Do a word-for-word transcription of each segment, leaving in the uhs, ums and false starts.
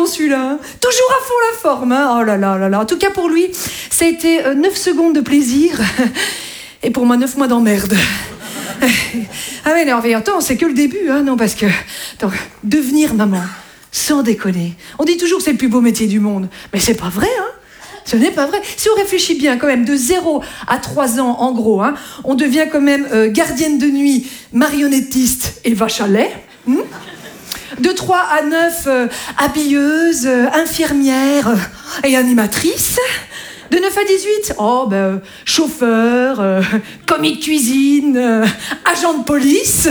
celui-là. Hein. Toujours à fond la forme. Hein. Oh là là là là. En tout cas, pour lui, ça a été euh, neuf secondes de plaisir. Et pour moi, neuf mois d'emmerde. Ah mais non, mais attends, c'est que le début, hein, non, parce que... Attends, devenir maman, sans déconner. On dit toujours que c'est le plus beau métier du monde. Mais c'est pas vrai, hein. Ce n'est pas vrai. Si on réfléchit bien, quand même, de zéro à trois ans, en gros, hein, on devient quand même euh, gardienne de nuit, marionnettiste et vache à lait. Hmm de trois à neuf, euh, habilleuse, euh, infirmière euh, et animatrice. De neuf à dix-huit, oh, ben, euh, chauffeur, euh, commis de cuisine, euh, agent de police.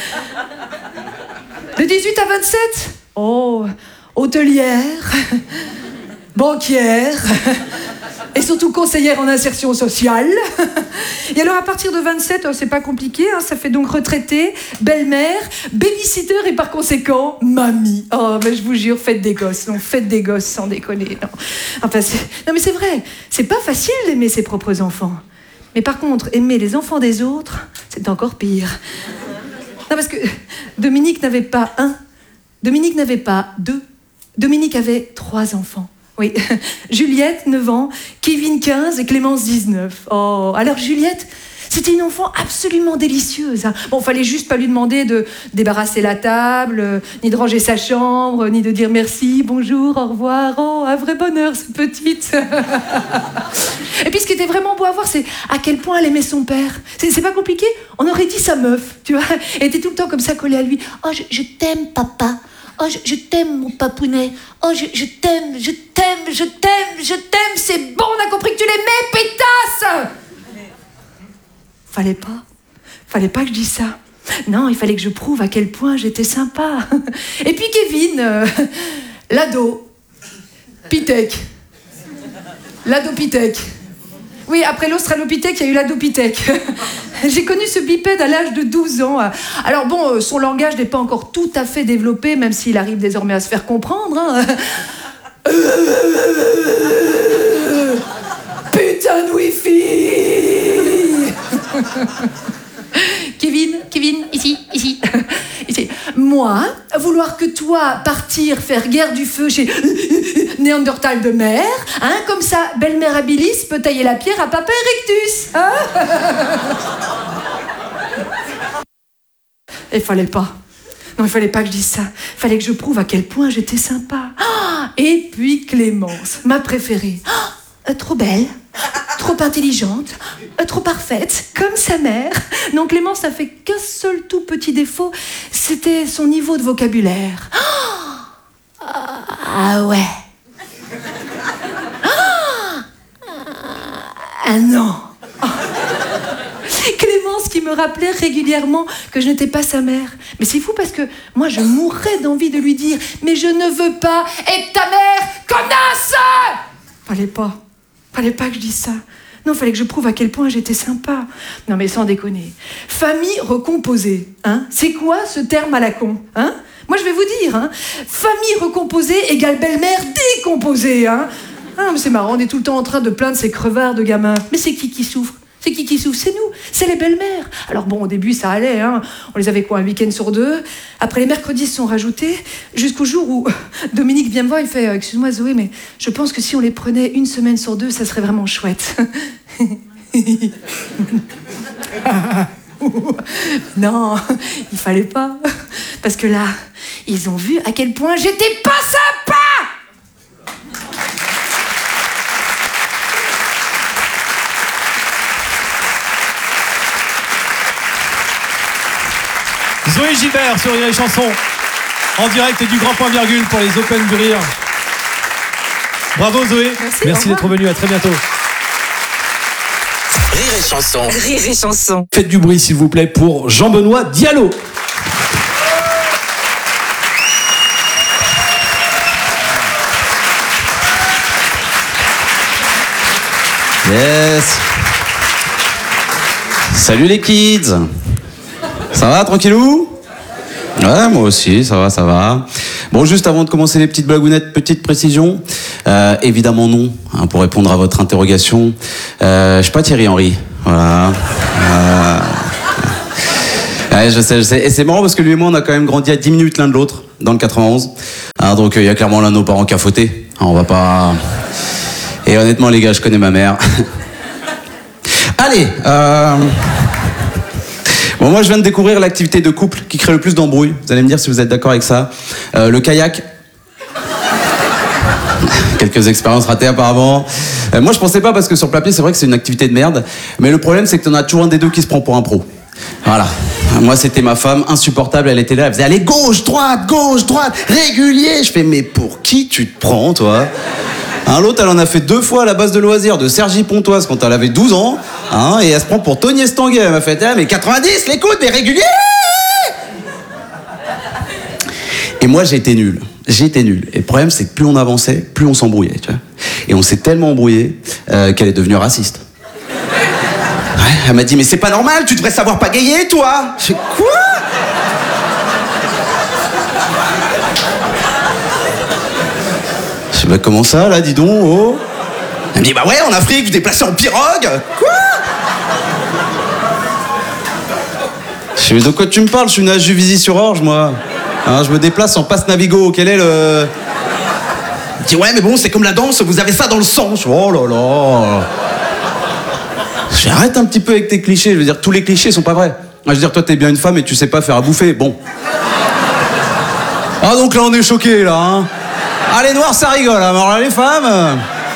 De dix-huit à vingt-sept, oh, hôtelière, banquière, et surtout conseillère en insertion sociale. Et alors, à partir de vingt-sept, oh, c'est pas compliqué, hein, ça fait donc retraitée, belle-mère, babysitter et par conséquent, mamie. Oh, ben, je vous jure, faites des gosses. Non, faites des gosses, sans déconner. Non, enfin, c'est... non mais c'est vrai, c'est pas facile d'aimer ses propres enfants. Mais par contre, aimer les enfants des autres, c'est encore pire. Non, parce que Dominique n'avait pas un, Dominique n'avait pas deux, Dominique avait trois enfants. Oui, Juliette, neuf ans, Kevin, quinze et Clémence, dix-neuf. Oh, alors Juliette, c'était une enfant absolument délicieuse. Hein. Bon, fallait juste pas lui demander de débarrasser la table, euh, ni de ranger sa chambre, ni de dire merci, bonjour, au revoir. Oh, un vrai bonheur, cette petite. Et puis ce qui était vraiment beau à voir, c'est à quel point elle aimait son père. C'est, c'est pas compliqué, on aurait dit sa meuf, tu vois. Elle était tout le temps comme ça collée à lui. Oh, je, je t'aime, papa. Oh, je, je t'aime, mon papounet. Oh, je, je t'aime, je t'aime, je t'aime, je t'aime. C'est bon, on a compris que tu l'aimais, pétasse. Fallait pas. Fallait pas que je dise ça. Non, il fallait que je prouve à quel point j'étais sympa. Et puis Kevin, euh, l'ado, Pitec. L'adopithèque. Oui, après l'australopithèque, il y a eu l'adopithèque. J'ai connu ce bipède à l'âge de douze ans. Alors bon, son langage n'est pas encore tout à fait développé, même s'il arrive désormais à se faire comprendre. Hein. Putain de wifi. Kevin, Kevin, ici, ici, ici. Moi, vouloir que toi partir faire guerre du feu chez Néandertal de mer, hein, comme ça, belle-mère Habilis peut tailler la pierre à Papa Erectus. Hein. Il fallait pas. Non, il fallait pas que je dise ça. Il fallait que je prouve à quel point j'étais sympa. Et puis Clémence, ma préférée. Euh, trop belle, trop intelligente, euh, trop parfaite, comme sa mère. Non, Clémence n'a fait qu'un seul tout petit défaut, c'était son niveau de vocabulaire. Oh, ah ouais. Ah non. Oh. Clémence qui me rappelait régulièrement que je n'étais pas sa mère. Mais c'est fou parce que moi je mourrais d'envie de lui dire « Mais je ne veux pas être ta mère, connasse !» Fallait pas. Fallait pas que je dise ça. Non, fallait que je prouve à quel point j'étais sympa. Non, mais sans déconner. Famille recomposée, hein. C'est quoi ce terme à la con, hein? Moi, je vais vous dire, hein. Famille recomposée égale belle-mère décomposée, hein. Ah, mais c'est marrant, on est tout le temps en train de plaindre ces crevards de gamins. Mais c'est qui qui souffre? C'est qui qui souffre? C'est nous, c'est les belles-mères. Alors bon, au début, ça allait, hein. On les avait quoi, un week-end sur deux. Après, les mercredis se sont rajoutés, jusqu'au jour où Dominique vient me voir, il fait euh, « Excuse-moi Zoé, mais je pense que si on les prenait une semaine sur deux, ça serait vraiment chouette. » Non, il fallait pas. Parce que là, ils ont vu à quel point j'étais pas sympa. Zoé Gilbert sur Rire et Chanson, en direct du Grand Point Virgule pour les Open du Rire. Bravo Zoé, merci, merci d'être venue, à très bientôt. Rire et Chanson. Rire et Chanson. Faites du bruit s'il vous plaît pour Jean-Benoît Diallo. Yes. Salut les kids. Ça va, tranquillou? Ouais, moi aussi, ça va, ça va. Bon, juste avant de commencer les petites blagounettes, petite précision. Euh, évidemment non, hein, pour répondre à votre interrogation. Euh, je suis pas Thierry Henry, voilà. Euh... Ouais, je sais, je sais. Et c'est marrant parce que lui et moi, on a quand même grandi à dix minutes l'un de l'autre. dans le quatre-vingt-onze. Hein, donc il y a clairement l'un de nos parents qui a fauté. Hein, on va pas... Et honnêtement les gars, je connais ma mère. Allez, euh... bon, moi je viens de découvrir l'activité de couple qui crée le plus d'embrouilles. Vous allez me dire si vous êtes d'accord avec ça. Euh, le kayak. Quelques expériences ratées apparemment. Euh, moi je pensais pas parce que sur le papier c'est vrai que c'est une activité de merde. Mais le problème c'est que t'en as toujours un des deux qui se prend pour un pro. Voilà. Moi c'était ma femme, insupportable, elle était là, elle faisait allez gauche, droite, gauche, droite, régulier. Je fais mais pour qui tu te prends toi? Hein, l'autre elle en a fait deux fois à la base de loisirs de Cergy-Pontoise quand elle avait douze ans. Hein, et elle se prend pour Tony Estanguet. Elle m'a fait ah, mais quatre-vingt-dix, l'écoute, mais régulier. Et moi j'ai été nul. J'ai été nul. Et le problème, c'est que plus on avançait, plus on s'embrouillait. Tu vois. Et on s'est tellement embrouillé euh, qu'elle est devenue raciste. Ouais, elle m'a dit, mais c'est pas normal, tu devrais savoir pagayer, toi. Je fais quoi? Je sais pas comment ça, là, dis donc, oh. Elle me dit, bah ouais, en Afrique, vous déplacez en pirogue. Quoi? Je sais, mais de quoi tu me parles? Je suis né à Juvisy-sur-Orge, moi. Hein, je me déplace en passe Navigo. Quel est le... Il dit, ouais, mais bon, c'est comme la danse, vous avez ça dans le sang. Je dis, oh là là. Je arrête un petit peu avec tes clichés. Je veux dire, tous les clichés sont pas vrais. Je veux dire, toi, t'es bien une femme et tu sais pas faire à bouffer. Bon. Ah, donc là, on est choqués, là. Hein. Ah, les noirs, ça rigole. Hein. Alors là, les femmes...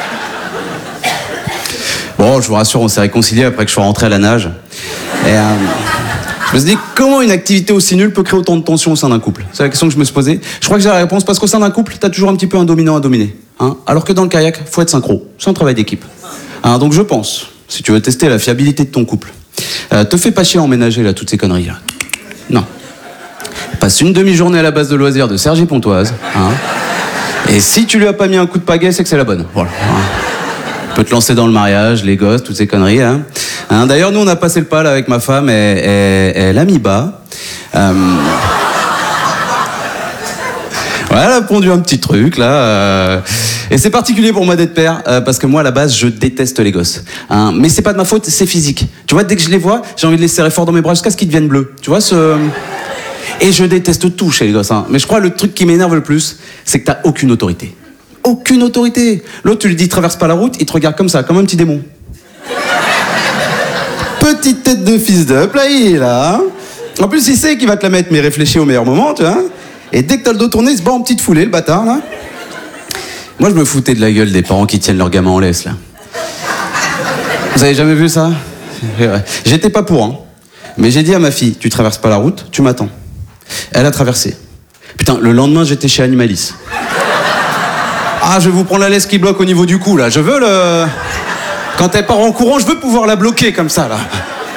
Bon, je vous rassure, on s'est réconciliés après que je sois rentré à la nage. Et... Euh... Je me suis dit, comment une activité aussi nulle peut créer autant de tension au sein d'un couple? C'est la question que je me suis posée. Je crois que j'ai la réponse parce qu'au sein d'un couple, t'as toujours un petit peu un dominant à dominer. Hein, alors que dans le kayak, faut être synchro. C'est un travail d'équipe. Hein, donc je pense, si tu veux tester la fiabilité de ton couple, euh, te fais pas chier à emménager là, toutes ces conneries là. Non. Passe une demi-journée à la base de loisirs de Cergy-Pontoise. Hein, et si tu lui as pas mis un coup de pagaie, c'est que c'est la bonne. Voilà. Hein. Tu peux te lancer dans le mariage, les gosses, toutes ces conneries. Hein. Hein, d'ailleurs, nous, on a passé le pas là, avec ma femme, et, et, et elle a mis bas. Euh... Ouais, elle a pondu un petit truc, là. Euh... Et c'est particulier pour moi d'être père, euh, parce que moi, à la base, je déteste les gosses. Hein. Mais c'est pas de ma faute, c'est physique. Tu vois, dès que je les vois, j'ai envie de les serrer fort dans mes bras jusqu'à ce qu'ils deviennent bleus. Tu vois, ce... Et je déteste tout chez les gosses. Hein. Mais je crois que le truc qui m'énerve le plus, c'est que t'as aucune autorité. Aucune autorité. L'autre, tu lui dis, traverse pas la route, il te regarde comme ça, comme un petit démon. Petite tête de fils de play, là. Hein. En plus, il sait qu'il va te la mettre, mais réfléchis au meilleur moment, tu vois. Et dès que t'as le dos tourné, il se bat en petite foulée, le bâtard, là. Moi, je me foutais de la gueule des parents qui tiennent leur gamin en laisse, là. Vous avez jamais vu ça? J'étais pas pour, hein. Mais j'ai dit à ma fille, tu traverses pas la route, tu m'attends. Elle a traversé. Putain, le lendemain, j'étais chez Animalis. Ah, je vais vous prendre la laisse qui bloque au niveau du cou, là. Je veux le... Quand elle part en courant, je veux pouvoir la bloquer comme ça, là.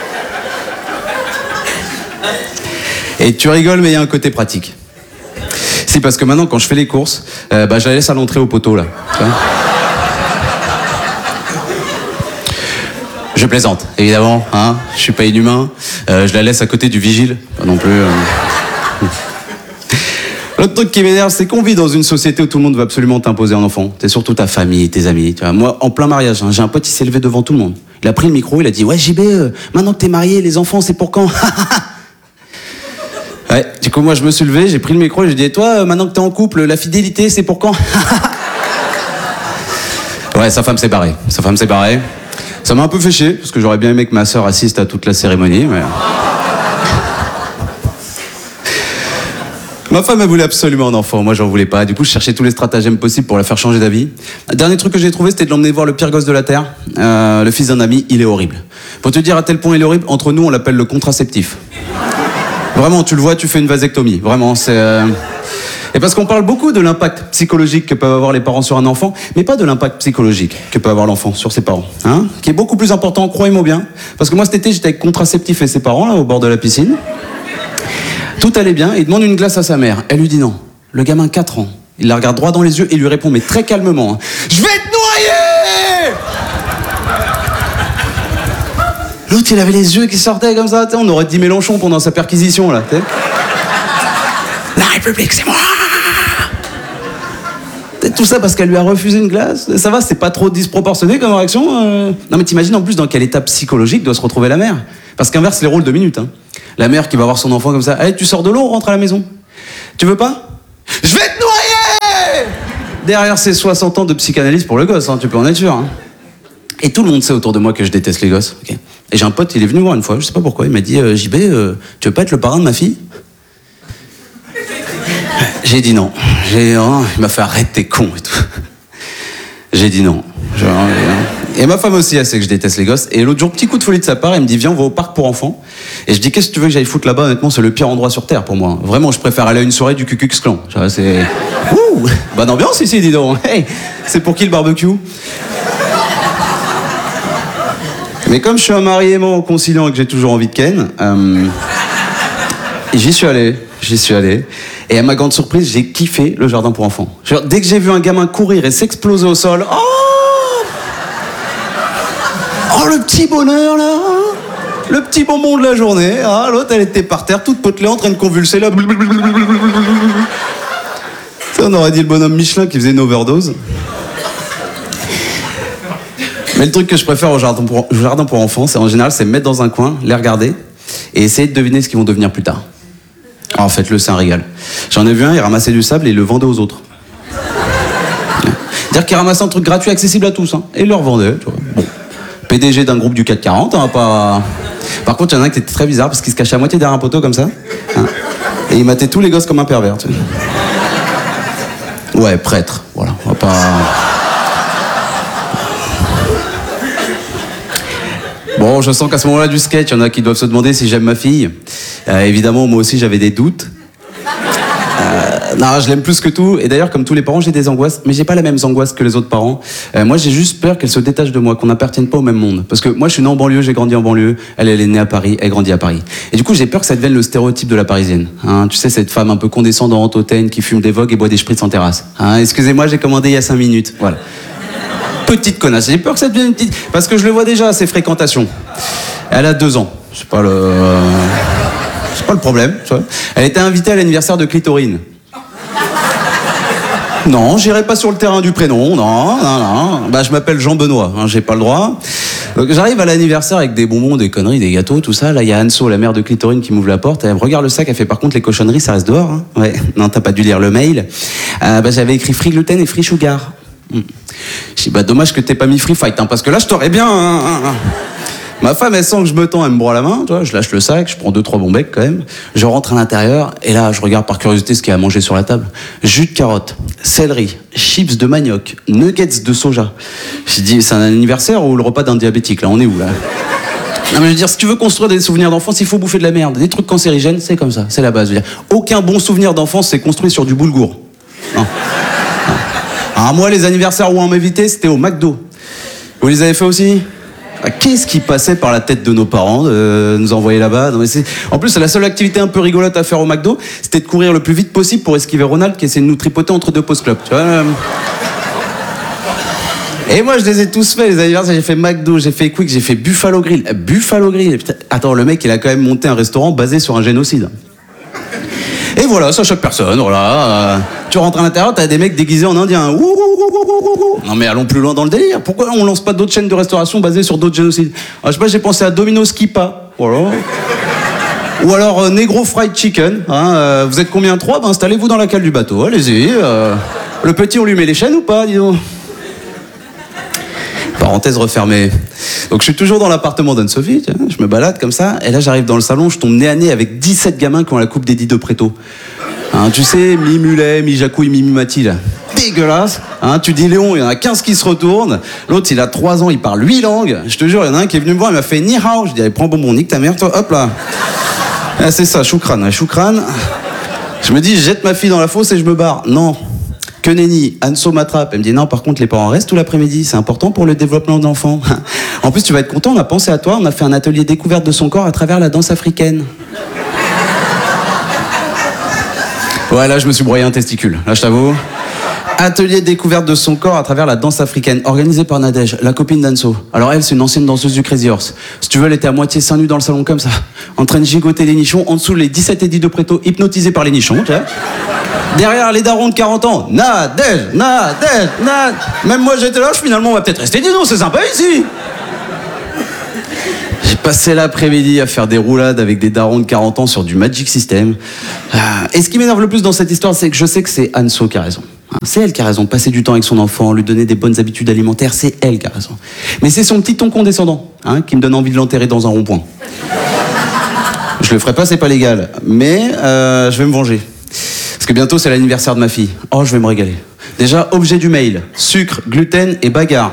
Et tu rigoles, mais il y a un côté pratique. Si, parce que maintenant, quand je fais les courses, euh, bah, je la laisse à l'entrée au poteau, là. Tu vois ? Je plaisante, évidemment, hein. Je suis pas inhumain. Euh, je la laisse à côté du vigile, pas non plus... Euh... L'autre truc qui m'énerve, c'est qu'on vit dans une société où tout le monde va absolument t'imposer un enfant. C'est surtout ta famille, tes amis. Tu vois. Moi, en plein mariage, hein, j'ai un pote, il s'est levé devant tout le monde. Il a pris le micro, il a dit « Ouais, J B, euh, maintenant que t'es marié, les enfants, c'est pour quand ?» Ouais, du coup, moi, je me suis levé, j'ai pris le micro et j'ai dit « Et toi, euh, maintenant que t'es en couple, la fidélité, c'est pour quand ?» Ouais, sa femme s'est barrée. Sa femme s'est barrée. Ça m'a un peu fait chier, parce que j'aurais bien aimé que ma sœur assiste à toute la cérémonie, mais... Ma femme, elle voulait absolument un enfant, moi j'en voulais pas. Du coup, je cherchais tous les stratagèmes possibles pour la faire changer d'avis. Le dernier truc que j'ai trouvé, c'était de l'emmener voir le pire gosse de la Terre. Euh, le fils d'un ami, il est horrible. Pour te dire à tel point il est horrible, entre nous, on l'appelle le contraceptif. Vraiment, tu le vois, tu fais une vasectomie. Vraiment, c'est... Euh... Et parce qu'on parle beaucoup de l'impact psychologique que peuvent avoir les parents sur un enfant, mais pas de l'impact psychologique que peut avoir l'enfant sur ses parents. Hein, qui est beaucoup plus important, croyez-moi bien. Parce que moi, cet été, j'étais avec contraceptif et ses parents, là, au bord de la piscine. Tout allait bien, il demande une glace à sa mère. Elle lui dit non. Le gamin, quatre ans. Il la regarde droit dans les yeux et lui répond, mais très calmement, hein, « Je vais te noyer !» L'autre, il avait les yeux qui sortaient comme ça. On aurait dit Mélenchon pendant sa perquisition, là. T'sais. La République, c'est moi! Tout ça parce qu'elle lui a refusé une glace. Ça va, c'est pas trop disproportionné comme réaction euh... Non mais t'imagines en plus dans quel état psychologique doit se retrouver la mère. Parce qu'inverse les rôles de minutes. Hein. La mère qui va voir son enfant comme ça. Allez, tu sors de l'eau, on rentre à la maison. Tu veux pas? Je vais te noyer! Derrière ces soixante ans de psychanalyse pour le gosse, hein, tu peux en être sûr. Hein. Et tout le monde sait autour de moi que je déteste les gosses. Okay. Et j'ai un pote, il est venu voir une fois, je sais pas pourquoi, il m'a dit euh, J B, euh, tu veux pas être le parrain de ma fille? J'ai dit non. J'ai, oh, il m'a fait arrête, t'es con et tout. J'ai dit non. Genre, et ma femme aussi, elle sait que je déteste les gosses. Et l'autre jour, petit coup de folie de sa part, elle me dit viens, on va au parc pour enfants. Et je dis qu'est-ce que tu veux que j'aille foutre là-bas? Honnêtement, c'est le pire endroit sur terre pour moi. Vraiment, je préfère aller à une soirée du Ku Klux Klan. C'est ouh, bonne ambiance ici, dis donc. Hey, c'est pour qui le barbecue? Mais comme je suis un mari aimant, conciliant et que j'ai toujours envie de ken, euh, j'y suis allé. J'y suis allé. Et à ma grande surprise, j'ai kiffé le jardin pour enfants. Genre, dès que j'ai vu un gamin courir et s'exploser au sol, oh, oh le petit bonheur là, le petit bonbon de la journée. Ah, l'autre, elle était par terre, toute potelée, en train de convulser là. Ça, on aurait dit le bonhomme Michelin qui faisait une overdose. Mais le truc que je préfère au jardin pour, au jardin pour enfants, c'est en général, c'est me mettre dans un coin, les regarder et essayer de deviner ce qu'ils vont devenir plus tard. Alors, en fait, le c'est un régal. J'en ai vu un, il ramassait du sable et il le vendait aux autres. C'est-à-dire qu'il ramassait un truc gratuit, accessible à tous, hein, et il le revendait. Tu vois. Bon. P D G d'un groupe du CAC quarante, hein, pas... Par contre, il y en a un qui était très bizarre parce qu'il se cachait à moitié derrière un poteau comme ça. Hein, et il matait tous les gosses comme un pervers. Tu vois. Ouais, prêtre, voilà. On va pas... Bon, je sens qu'à ce moment-là du sketch, il y en a qui doivent se demander si j'aime ma fille. Euh, évidemment, moi aussi, j'avais des doutes. Euh, non, je l'aime plus que tout. Et d'ailleurs, comme tous les parents, j'ai des angoisses. Mais j'ai pas les mêmes angoisses que les autres parents. Euh, moi, j'ai juste peur qu'elle se détache de moi, qu'on n'appartienne pas au même monde. Parce que moi, je suis né en banlieue, j'ai grandi en banlieue. Elle, elle est née à Paris, elle grandit à Paris. Et du coup, j'ai peur que ça devienne le stéréotype de la parisienne. Hein, tu sais, cette femme un peu condescendante, hautaine, qui fume des vogues et boit des spritz en terrasse. Hein, excusez-moi, j'ai commandé il y a cinq minutes. Voilà. Petite connasse. J'ai peur que ça devienne une petite... Parce que je le vois déjà à ses fréquentations. Elle a deux ans. C'est pas le... C'est pas le problème. Tu vois. Elle était invitée à l'anniversaire de Clitorine. Non, j'irai pas sur le terrain du prénom. Non, non, non. Bah, je m'appelle Jean-Benoît. Hein, j'ai pas le droit. Donc, j'arrive à l'anniversaire avec des bonbons, des conneries, des gâteaux, tout ça. Là, il y a Anso, la mère de Clitorine, qui m'ouvre la porte. Elle me regarde le sac. Elle fait par contre les cochonneries, ça reste dehors. Hein. Ouais. Non, t'as pas dû lire le mail. Euh, bah, j'avais écrit free gluten et free sugar. Hmm. Je dis bah dommage que t'aies pas mis free fight hein, parce que là je t'aurais bien hein, hein. Ma femme elle sent que je me tends, elle me broie la main tu vois, je lâche le sac, je prends deux trois bons becs quand même, je rentre à l'intérieur et là je regarde par curiosité ce qu'il y a à manger sur la table. Jus de carotte, céleri, chips de manioc, nuggets de soja. J'ai dit c'est un anniversaire ou le repas d'un diabétique là, on est où là? Non mais je veux dire, si tu veux construire des souvenirs d'enfance, il faut bouffer de la merde, des trucs cancérigènes, c'est comme ça, c'est la base. Je veux dire, aucun bon souvenir d'enfance c'est construit sur du boulgour. Non. Alors moi, les anniversaires où on m'invitait, c'était au McDo. Vous les avez fait aussi? Qu'est-ce qui passait par la tête de nos parents de nous envoyer là-bas? Non, mais c'est... En plus, la seule activité un peu rigolote à faire au McDo, c'était de courir le plus vite possible pour esquiver Ronald qui essayait de nous tripoter entre deux post clubs. Tu vois. Et moi, je les ai tous faits, les anniversaires. J'ai fait McDo, j'ai fait Quick, j'ai fait Buffalo Grill. Buffalo Grill. Putain, attends, le mec, il a quand même monté un restaurant basé sur un génocide. Et voilà, ça choque personne, voilà. Euh, tu rentres à l'intérieur, t'as des mecs déguisés en indien. Ouh, ouh, ouh, ouh. Non mais allons plus loin dans le délire. Pourquoi on lance pas d'autres chaînes de restauration basées sur d'autres génocides? Alors, je sais pas, j'ai pensé à Domino's Kippa. Voilà. Ou alors euh, Negro Fried Chicken. Hein, euh, vous êtes combien? Trois? Ben installez-vous dans la cale du bateau, allez-y. Euh, le petit, on lui met les chaînes ou pas, dis donc? Parenthèse refermée. Donc je suis toujours dans l'appartement d'Anne-Sophie, je me balade comme ça, et là j'arrive dans le salon, je tombe nez à nez avec dix-sept gamins qui ont la coupe d'Eddie de Préto. Hein, tu sais, mi-mulet, mi-jacouille, mi-mimati, là. Dégueulasse. Hein, tu dis Léon, il y en a quinze qui se retournent, l'autre il a trois ans, il parle huit langues. Je te jure, il y en a un qui est venu me voir, il m'a fait ni hao. Je dis, allez, prends bonbon, nique ta mère, toi, hop là. Ah, c'est ça, choukran, hein, choukran. Je me dis, je jette ma fille dans la fosse et je me barre. Non. Que nenni, Anso m'attrape. Elle me dit non, par contre, les parents restent tout l'après-midi. C'est important pour le développement de l'enfant. En plus, tu vas être content, on a pensé à toi. On a fait un atelier découverte de son corps à travers la danse africaine. Ouais, là, je me suis broyé un testicule. Là, je t'avoue. Atelier découverte de son corps à travers la danse africaine, organisé par Nadège, la copine d'Anso. Alors elle, c'est une ancienne danseuse du Crazy Horse. Si tu veux, elle était à moitié seins nus dans le salon comme ça, en train de gigoter les nichons, en dessous les dix-sept Eddie de Préto, hypnotisés par les nichons, tu vois. Derrière les darons de quarante ans, Nadège, Nadège, Nadège. Même moi j'étais là, finalement on va peut-être rester, dis donc, c'est sympa ici. J'ai Passer l'après-midi à faire des roulades avec des darons de quarante ans sur du Magic System. Et ce qui m'énerve le plus dans cette histoire, c'est que je sais que c'est Anso qui a raison. C'est elle qui a raison. Passer du temps avec son enfant, lui donner des bonnes habitudes alimentaires, c'est elle qui a raison. Mais c'est son petit ton condescendant hein, qui me donne envie de l'enterrer dans un rond-point. Je le ferai pas, c'est pas légal. Mais euh, je vais me venger. Parce que bientôt, c'est l'anniversaire de ma fille. Oh, je vais me régaler. Déjà, objet du mail. Sucre, gluten et bagarre.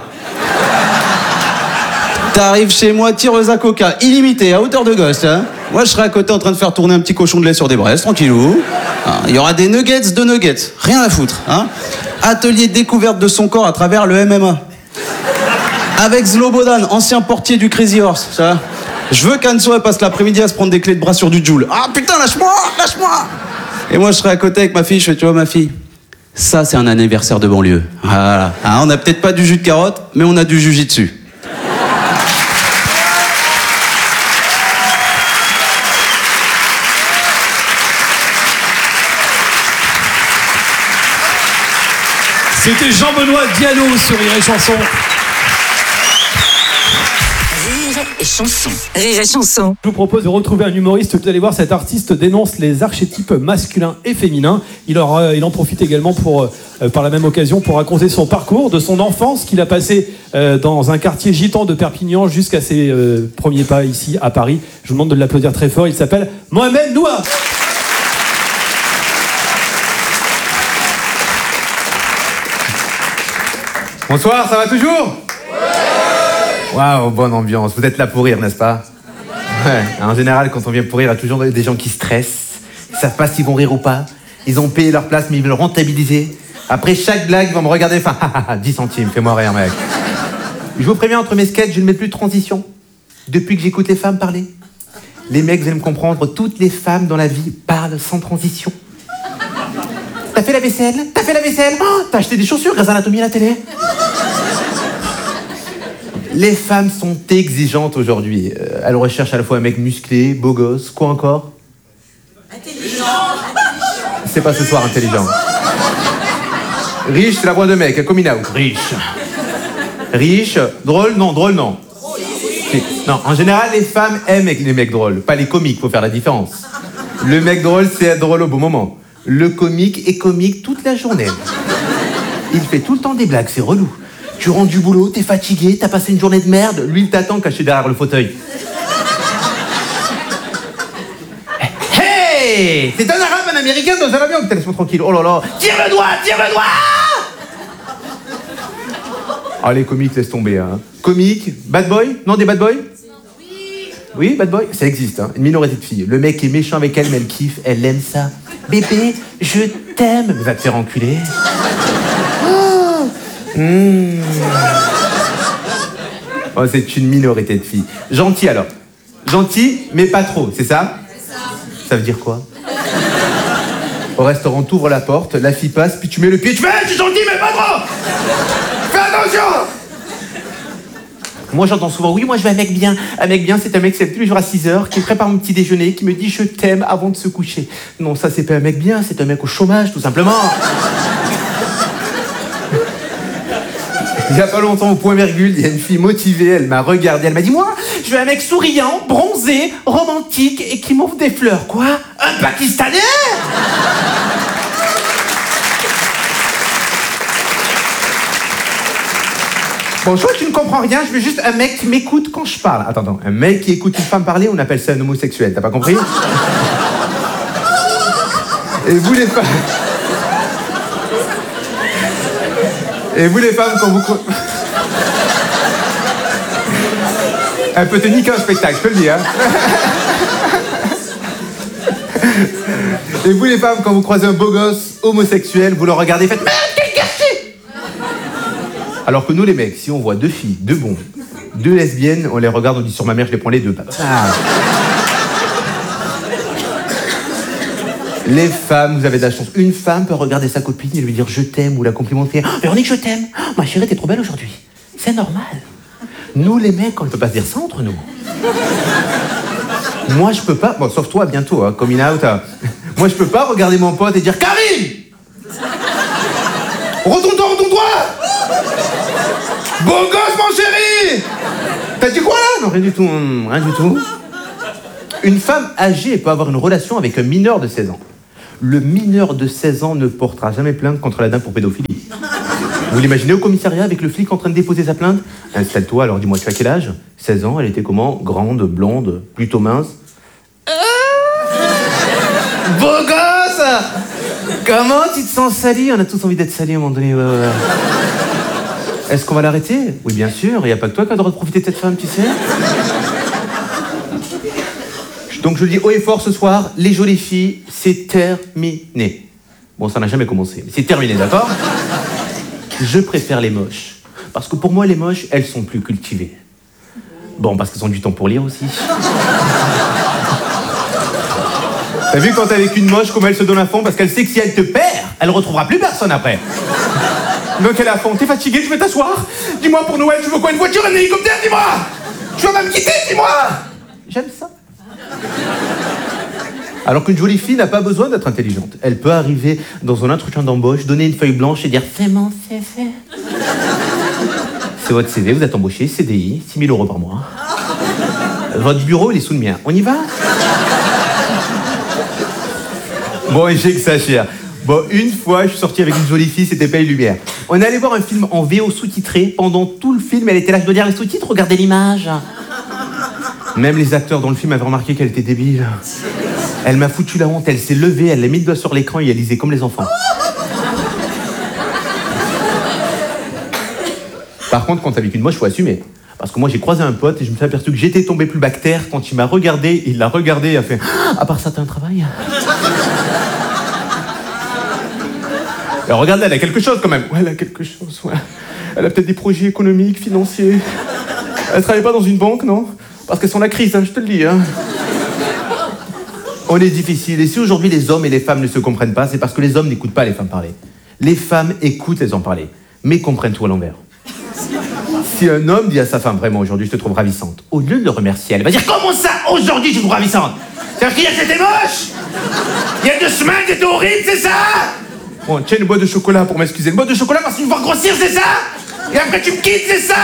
T'arrives chez moi, tireuse à coca, illimitée, à hauteur de gosse. Hein. Moi, je serai à côté en train de faire tourner un petit cochon de lait sur des braises, tranquillou. Il y aura des nuggets de nuggets, rien à foutre. Hein. Atelier de découverte de son corps à travers le M M A. Avec Zlobodan, ancien portier du Crazy Horse. Ça. Je veux qu'Anso passe l'après-midi à se prendre des clés de bras sur du Joule. Ah putain, lâche-moi, lâche-moi. Et moi, je serai à côté avec ma fille, je fais, tu vois, ma fille, ça, c'est un anniversaire de banlieue. Voilà. Hein, on n'a peut-être pas du jus de carotte, mais on a du jujitsu. C'était Jean-Benoît Diallo sur Rire et Chanson. Rire et Chanson. Rire et Chanson. Je vous propose de retrouver un humoriste. Vous allez voir, cet artiste dénonce les archétypes masculins et féminins. Il, aura, il en profite également pour, euh, par la même occasion pour raconter son parcours, de son enfance qu'il a passé euh, dans un quartier gitan de Perpignan jusqu'à ses euh, premiers pas ici à Paris. Je vous demande de l'applaudir très fort. Il s'appelle Mohamed Noua. Bonsoir, ça va toujours? Waouh, bonne ambiance. Vous êtes là pour rire, n'est-ce pas? Ouais. En général, quand on vient pour rire, il y a toujours des gens qui stressent. Ils savent pas s'ils vont rire ou pas. Ils ont payé leur place, mais ils veulent rentabiliser. Après chaque blague, ils vont me regarder. Enfin, dix centimes, fais-moi rire, mec. Je vous préviens, entre mes sketchs, je ne mets plus de transition. Depuis que j'écoute les femmes parler. Les mecs, vous allez me comprendre, toutes les femmes dans la vie parlent sans transition. T'as fait la vaisselle? T'as fait la vaisselle? Oh, t'as acheté des chaussures grâce à Anatomie à la télé? Les femmes sont exigeantes aujourd'hui. Euh, elles recherchent à la fois un mec musclé, beau gosse, quoi encore? Intelligent. C'est pas ce soir intelligent. Riche, c'est la voix de mec, coming out. Riche. Riche, drôle, non, drôle, non. Si. Non, en général, les femmes aiment les mecs drôles, pas les comiques, faut faire la différence. Le mec drôle, c'est être drôle au bon moment. Le comique est comique toute la journée. Il fait tout le temps des blagues, c'est relou. Tu rentres du boulot, t'es fatigué, t'as passé une journée de merde, lui il t'attend caché derrière le fauteuil. Hey! C'est un arabe, un américain dans un avion, laisse-moi tranquille. Oh là là, tire le doigt, tire le doigt! Ah, les comiques, laisse tomber. Hein. Comique, bad boy? Non, des bad boys? Oui. Oui, bad boy? Ça existe, hein. Une minorité de filles. Le mec est méchant avec elle, mais elle kiffe, elle aime ça. Bébé, je t'aime. Mais va te faire enculer. Oh. Mmh. Oh, c'est une minorité de filles. Gentil alors. Gentil, mais pas trop, c'est ça? C'est ça. Ça veut dire quoi? Au restaurant, t'ouvres la porte, la fille passe, puis tu mets le pied, tu fais hey, je suis gentil, mais pas trop! Fais attention! Moi, j'entends souvent, oui, moi, je veux un mec bien. Un mec bien, c'est un mec qui se lève tous les jours à six heures, qui prépare mon petit déjeuner, qui me dit je t'aime avant de se coucher. Non, ça, c'est pas un mec bien, c'est un mec au chômage, tout simplement. Il y a pas longtemps, au point virgule, il y a une fille motivée, elle m'a regardé, elle m'a dit, moi, je veux un mec souriant, bronzé, romantique et qui m'offre des fleurs. Quoi? Un Pakistanais? Bon, je vois que tu ne comprends rien, je veux juste un mec qui m'écoute quand je parle. Attends, attends, un mec qui écoute une femme parler, on appelle ça un homosexuel, t'as pas compris? Et vous les femmes... Et vous les femmes, quand vous... Elle peut te niquer un spectacle, je peux le dire. Et vous les femmes, quand vous croisez un beau gosse homosexuel, vous le regardez et faites... Merde, quel gâchis! Alors que nous les mecs, si on voit deux filles, deux bons, deux lesbiennes, on les regarde, on dit sur ma mère, je les prends les deux. Ah. Les femmes, vous avez de la chance. Une femme peut regarder sa copine et lui dire je t'aime ou la complimenter. Oh, Véronique, je t'aime. Oh, ma chérie, t'es trop belle aujourd'hui. C'est normal. Nous, les mecs, on ne peut pas se dire ça entre nous. Moi, je peux pas. Bon, sauf toi, bientôt, hein, coming out. Hein. Moi, je peux pas regarder mon pote et dire Karim, retourne-toi, retourne-toi. Bon gosse, mon chéri. T'as dit quoi là? Non, rien du tout, hum, rien du tout. Une femme âgée peut avoir une relation avec un mineur de seize ans. Le mineur de seize ans ne portera jamais plainte contre la dame pour pédophilie. Vous l'imaginez au commissariat avec le flic en train de déposer sa plainte? Installe-toi, alors dis-moi, tu as quel âge? seize ans, elle était comment? Grande, blonde, plutôt mince. Beau gosse! Comment tu te sens sali? On a tous envie d'être sali à un moment donné. Ouais, ouais. Est-ce qu'on va l'arrêter? Oui, bien sûr. Il n'y a pas que toi qui as le droit de profiter de cette femme, tu sais. Donc je le dis haut et fort ce soir, les jolies filles, c'est terminé. Bon, ça n'a jamais commencé, mais c'est terminé, d'accord? Je préfère les moches. Parce que pour moi, les moches, elles sont plus cultivées. Bon, parce qu'elles ont du temps pour lire aussi. T'as vu quand t'es avec une moche, comment elle se donne à fond? Parce qu'elle sait que si elle te perd, elle retrouvera plus personne après. Donc elle est à fond. T'es fatigué, je vais t'asseoir. Dis-moi pour Noël, tu veux quoi? Une voiture, un hélicoptère, dis-moi! Tu vas me quitter, dis-moi! J'aime ça. Alors qu'une jolie fille n'a pas besoin d'être intelligente. Elle peut arriver dans un entretien d'embauche, donner une feuille blanche et dire « C'est mon C V ». C'est votre C V, vous êtes embauché, C D I, six mille euros par mois. Votre bureau, il est sous le mien. On y va? Bon, et j'ai que ça, cher. Bon, une fois, je suis sorti avec une jolie fille, c'était pas une lumière. On est allé voir un film en V O sous-titré. Pendant tout le film, elle était là, je dois dire les sous-titres, regardez l'image. Même les acteurs dans le film avaient remarqué qu'elle était débile. Elle m'a foutu la honte, elle s'est levée, elle a mis le doigt sur l'écran et elle lisait comme les enfants. Par contre, quand t'es avec une moche, faut assumer. Parce que moi, j'ai croisé un pote et je me suis aperçu que j'étais tombé plus bactère quand il m'a regardé, il l'a regardé et a fait « À part ça, t'as un travail ?» Alors regarde, elle a quelque chose quand même. Ouais, elle a quelque chose, ouais. Elle a peut-être des projets économiques, financiers. Elle travaille pas dans une banque, non? Parce qu'elles sont la crise, hein, je te le dis. Hein. On est difficile. Et si aujourd'hui les hommes et les femmes ne se comprennent pas, c'est parce que les hommes n'écoutent pas les femmes parler. Les femmes écoutent les hommes parler, mais comprennent tout à l'envers. Si un homme dit à sa femme, vraiment, aujourd'hui, je te trouve ravissante, au lieu de le remercier, elle va dire, comment ça, aujourd'hui, je te trouve ravissante? C'est-à-dire qu'hier, j'étais moche? Il y a deux semaines, t'étais horrible, c'est ça? Bon, tiens, une boîte de chocolat pour m'excuser. Une boîte de chocolat parce qu'il me voir grossir, c'est ça? Et après, tu me quittes, c'est ça?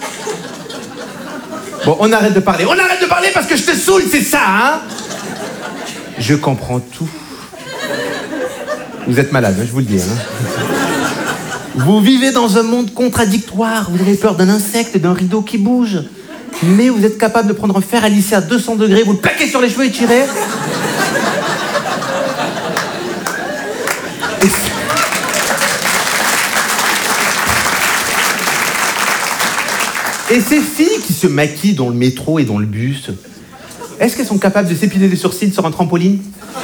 Bon, on arrête de parler. On arrête de parler parce que je te saoule, c'est ça, hein? Je comprends tout. Vous êtes malade, hein, je vous le dis, hein. Vous vivez dans un monde contradictoire. Vous avez peur d'un insecte et d'un rideau qui bouge. Mais vous êtes capable de prendre un fer à lisser à deux cents degrés, vous le plaquez sur les cheveux et tirez. Et, Et ces filles qui se maquillent dans le métro et dans le bus, est-ce qu'elles sont capables de s'épiler les sourcils sur un trampoline?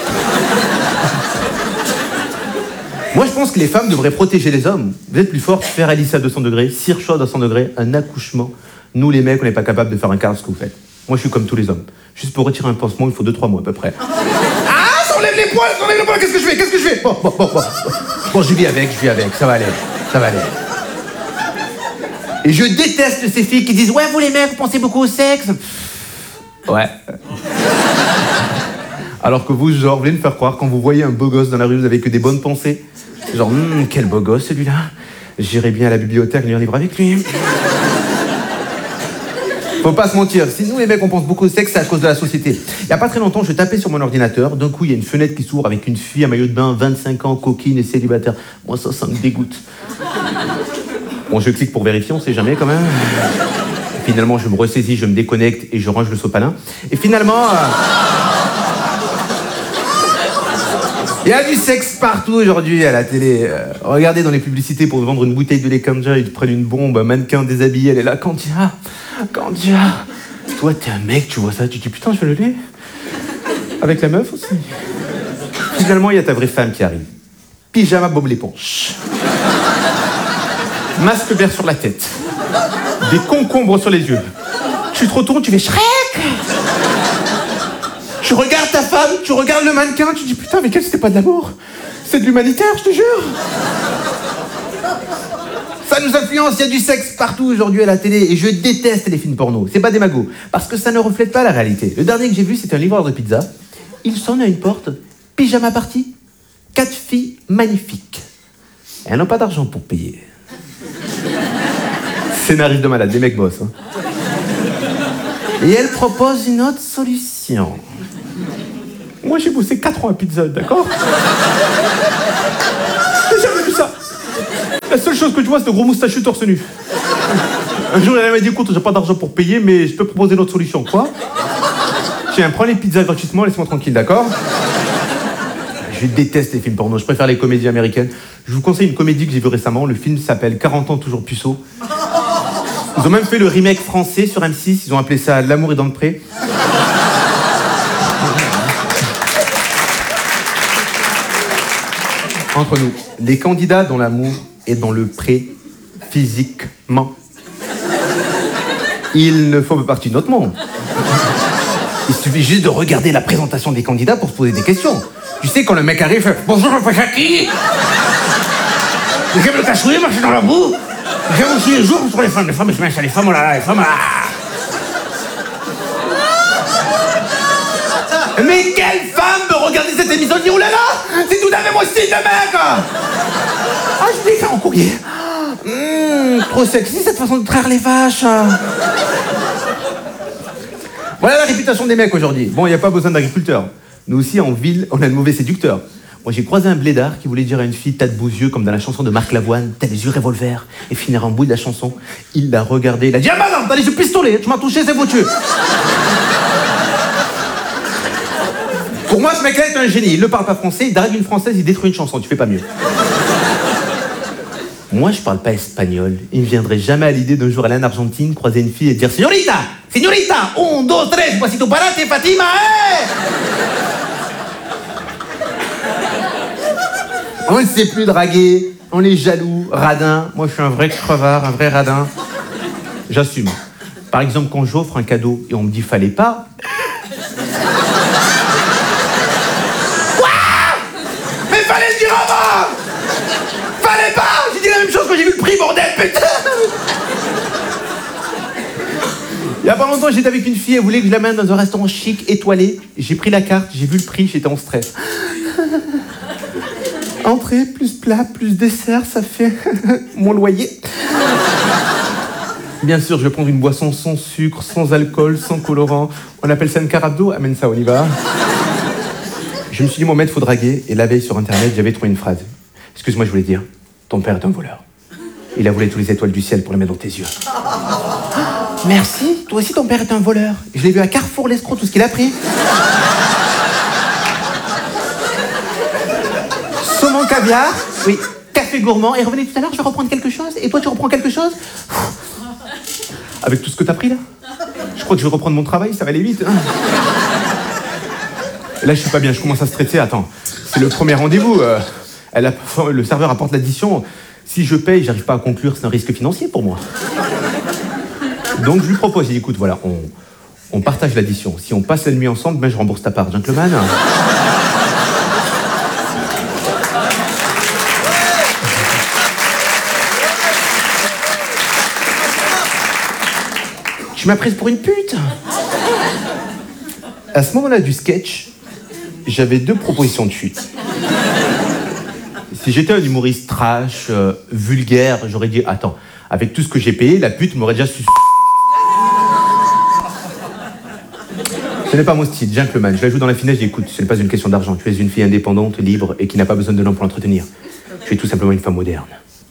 Moi, je pense que les femmes devraient protéger les hommes. Vous êtes plus fortes, fer à lisser à deux cents degrés, cire chaude à cent degrés, un accouchement. Nous, les mecs, on n'est pas capables de faire un quart de ce que vous faites. Moi, je suis comme tous les hommes. Juste pour retirer un pansement, il faut deux trois mois à peu près. Ah, ça enlève les poils, ça enlève les poils, qu'est-ce que je fais? Qu'est-ce que je fais? Bon, bon, bon, bon. Bon, je vis avec, je vis avec, ça va aller, ça va aller. Et je déteste ces filles qui disent « Ouais, vous les mecs, vous pensez beaucoup au sexe ?» Ouais. Alors que vous, genre, vous voulez me faire croire, quand vous voyez un beau gosse dans la rue, vous avez que des bonnes pensées. Genre, hm, quel beau gosse celui-là. J'irai bien à la bibliothèque lire un livre avec lui. Faut pas se mentir, si nous les mecs on pense beaucoup au sexe, c'est à cause de la société. Il y a pas très longtemps, je tapais sur mon ordinateur, d'un coup il y a une fenêtre qui s'ouvre avec une fille à maillot de bain, vingt-cinq ans, coquine et célibataire. Moi ça, ça me dégoûte. Bon, je clique pour vérifier, on sait jamais quand même. Finalement, je me ressaisis, je me déconnecte et je range le sopalin. Et finalement... Euh... Il y a du sexe partout aujourd'hui à la télé. Euh, regardez dans les publicités pour vendre une bouteille de lait Kanja, ils te prennent une bombe, un mannequin déshabillé, elle est là, Kandia, Kandia. Toi, t'es un mec, tu vois ça, tu te dis putain, je veux le lait. Avec la meuf aussi. Finalement, il y a ta vraie femme qui arrive. Pyjama Bob l'éponge. Masque vert sur la tête. Des concombres sur les yeux. Tu te retournes, tu fais Shrek. Tu regardes ta femme, tu regardes le mannequin, tu dis putain, mais quel c'était pas de l'amour, c'est de l'humanitaire, je te jure. Ça nous influence, il y a du sexe partout aujourd'hui à la télé et je déteste les films porno. C'est pas des magots, parce que ça ne reflète pas la réalité. Le dernier que j'ai vu, c'était un livreur de pizza. Il sonne à une porte, pyjama party, quatre filles magnifiques. Et elles n'ont pas d'argent pour payer. Scénariste de malade, des mecs boss. Hein. Et elle propose une autre solution. Moi, j'ai bossé quatre ans à Pizza Hut, d'accord? J'ai jamais vu ça. La seule chose que tu vois, c'est le gros moustachu torse nu. Un jour, elle m'a dit, écoute, j'ai pas d'argent pour payer, mais je peux proposer une autre solution. Quoi? Tiens, prends les pizzas gratuitement, laisse-moi tranquille, d'accord? Je déteste les films porno, je préfère les comédies américaines. Je vous conseille une comédie que j'ai vue récemment, le film s'appelle quarante ans toujours puceau. Ils ont même fait le remake français sur M six, ils ont appelé ça L'amour est dans le pré. Entre nous, les candidats dont l'amour est dans le pré physiquement, il ne faut pas partie de notre monde. Il suffit juste de regarder la présentation des candidats pour se poser des questions. Tu sais, quand le mec arrive, fait « Bonjour, je m'appelle Jackie. J'aime le cache-couille, marcher dans la boue. J'aime aussi les jours sur les femmes. Les femmes, je mets ça, les femmes, oh là là, les femmes, oh là là. » Mais quelle femme peut regarder cette émission et dire « Oh là là, c'est tout à fait mon style de mec !» Ah, je l'écris en courrier. Mmh, trop sexy cette façon de traire les vaches. Voilà la réputation des mecs aujourd'hui. Bon, il n'y a pas besoin d'agriculteurs. Nous aussi, en ville, on a de mauvais séducteurs. Moi, j'ai croisé un blédard qui voulait dire à une fille « t'as de beaux yeux » comme dans la chanson de Marc Lavoine, « t'as les yeux revolver » et finir en bout de la chanson. Il l'a regardé, il a dit « Ah bah non, t'as les yeux pistolets, tu m'as touché, c'est foutu » Pour moi, ce mec-là est un génie. Il ne parle pas français, il drague une française, il détruit une chanson. Tu fais pas mieux. Moi, je parle pas espagnol. Il ne viendrait jamais à l'idée d'un jour aller en Argentine, croiser une fille et dire « Señorita, señorita, un, dos, tres, voici tu parate, Fatima, eh !» On ne sait plus draguer, on est jaloux, radin. Moi, je suis un vrai crevard, un vrai radin. J'assume. Par exemple, quand j'offre un cadeau et on me dit « fallait pas », fallait le dire avant! Fallait pas! J'ai dit la même chose quand j'ai vu le prix, bordel, putain! Il y a pas longtemps, j'étais avec une fille, elle voulait que je l'amène dans un restaurant chic, étoilé. J'ai pris la carte, j'ai vu le prix, j'étais en stress. Entrée, plus plat, plus dessert, ça fait mon loyer. Bien sûr, je vais prendre une boisson sans sucre, sans alcool, sans colorant. On appelle ça une carafe d'eau, amène ça, on y va. Je me suis dit, mon maître, faut draguer. Et la veille, sur Internet, j'avais trouvé une phrase. Excuse-moi, je voulais dire, ton père est un voleur. Il a volé toutes les étoiles du ciel pour les mettre dans tes yeux. Ah, merci, toi aussi, ton père est un voleur. Je l'ai vu à Carrefour, l'escroc, tout ce qu'il a pris. Saumon caviar, oui, café gourmand. Et revenez tout à l'heure, je vais reprendre quelque chose. Et toi, tu reprends quelque chose? Avec tout ce que t'as pris, là? Je crois que je vais reprendre mon travail, ça va aller vite. Hein. Et là, je suis pas bien, je commence à stresser. Attends, c'est le premier rendez-vous. Euh, elle a, le serveur apporte l'addition. Si je paye, j'arrive pas à conclure, c'est un risque financier pour moi. Donc, je lui propose, il dit, écoute, voilà, on, on partage l'addition. Si on passe la nuit ensemble, ben, je rembourse ta part, gentleman. Tu m'as prise pour une pute. À ce moment-là du sketch, j'avais deux propositions de chute. Si j'étais un humoriste trash, euh, vulgaire, j'aurais dit, attends, avec tout ce que j'ai payé, la pute m'aurait déjà su... Ce n'est pas mon style, gentleman. Je la joue dans la finesse, je dis, écoute, ce n'est pas une question d'argent. Tu es une fille indépendante, libre, et qui n'a pas besoin de l'homme pour l'entretenir. Tu es tout simplement une femme moderne.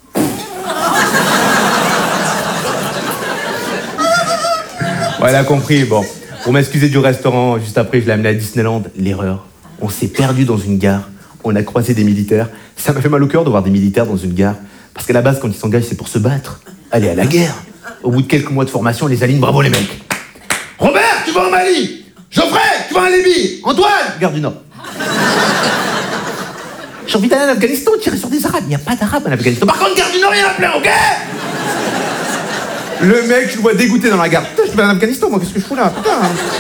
Ouais, elle a compris, bon. Pour m'excuser du restaurant, juste après, je l'ai amené à Disneyland. L'erreur. On s'est perdu dans une gare. On a croisé des militaires. Ça m'a fait mal au cœur de voir des militaires dans une gare. Parce qu'à la base, quand ils s'engagent, c'est pour se battre. Aller à la guerre. Au bout de quelques mois de formation, on les aligne. Bravo, les mecs. Robert, tu vas en Mali. Geoffrey, tu vas en Libye. Antoine, Gare du Nord. J'ai envie d'aller en Afghanistan, tirer sur des Arabes. Il n'y a pas d'Arabes en Afghanistan. Par contre, Gare du Nord, il y en a plein, ok? Le mec, je le vois dégoûté dans la gare. Putain, je vais en Afghanistan, moi, qu'est-ce que je fous là? Putain.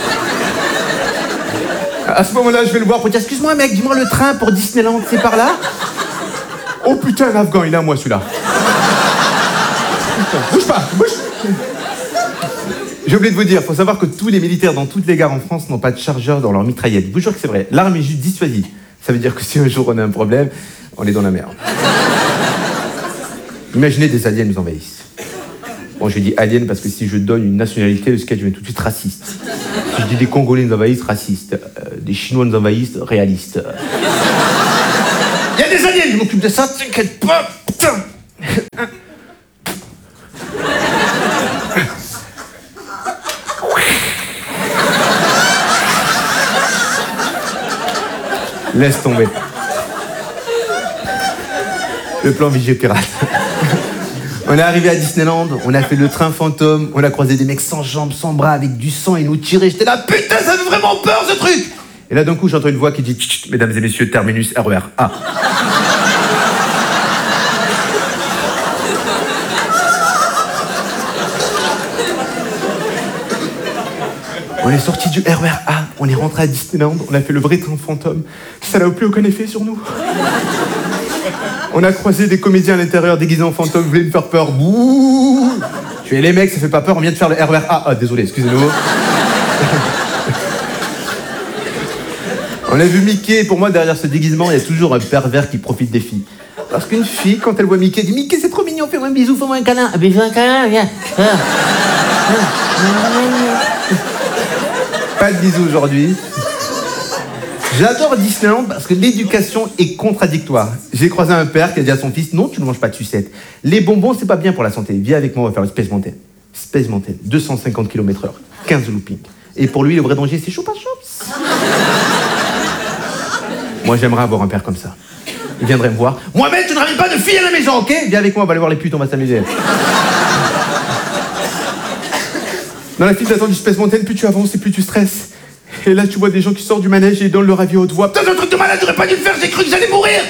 À ce moment-là, je vais le voir pour dire, excuse-moi, mec, dis-moi le train pour Disneyland, c'est par là? Oh putain, un Afghan, il est à moi, celui-là. Putain, bouge pas, bouge. J'ai oublié de vous dire, faut savoir que tous les militaires dans toutes les gares en France n'ont pas de chargeur dans leur mitraillette. Je vous jure que c'est vrai. L'arme est juste dissuasive. Ça veut dire que si un jour on a un problème, on est dans la merde. Imaginez des aliens nous envahissent. Bon, j'ai dit alien parce que si je donne une nationalité, le sketch devient tout de suite raciste. Si je dis des Congolais nous envahissent, raciste. Euh, des Chinois nous envahissent, réaliste. Il y a des aliens, je m'occupe de ça, t'inquiète pas, putain. Laisse tomber. Le plan Vigiopirate. On est arrivé à Disneyland, on a fait le train fantôme, on a croisé des mecs sans jambes, sans bras, avec du sang et nous tiraient. J'étais là, putain, ça fait vraiment peur ce truc. Et là d'un coup, j'entends une voix qui dit chut, chut, mesdames et messieurs, terminus R E R A. On est sorti du R E R A, on est rentré à Disneyland, on a fait le vrai train fantôme. Ça n'a plus aucun effet sur nous. On a croisé des comédiens à l'intérieur déguisés en fantômes, voulaient nous faire peur. Bouh. Je fais les mecs, ça fait pas peur, on vient de faire le R E R A. Ah, désolé, excusez-nous. On a vu Mickey, pour moi, derrière ce déguisement, il y a toujours un pervers qui profite des filles. Parce qu'une fille, quand elle voit Mickey, elle dit « Mickey, c'est trop mignon, fais-moi un bisou, fais-moi un câlin. » Ah ben, fais un câlin, viens. Pas de bisous aujourd'hui. J'adore Disneyland parce que l'éducation est contradictoire. J'ai croisé un père qui a dit à son fils « Non, tu ne manges pas de sucettes. Les bonbons, c'est pas bien pour la santé. Viens avec moi, on va faire le Space Mountain. » Space Mountain, deux cent cinquante kilomètres heure, quinze loopings. Et pour lui, le vrai danger, c'est Choupa Chops. Moi, j'aimerais avoir un père comme ça. Il viendrait me voir. « Mohamed, tu ne ramènes pas de filles à la maison, ok? Viens avec moi, on va aller voir les putes, on va s'amuser. » Dans la file d'attente du Space Mountain, plus tu avances et plus tu stresses. Et là, tu vois des gens qui sortent du manège et ils donnent leur avis à haute voix. Putain, c'est un truc de malade, j'aurais pas dû le faire, j'ai cru que j'allais mourir.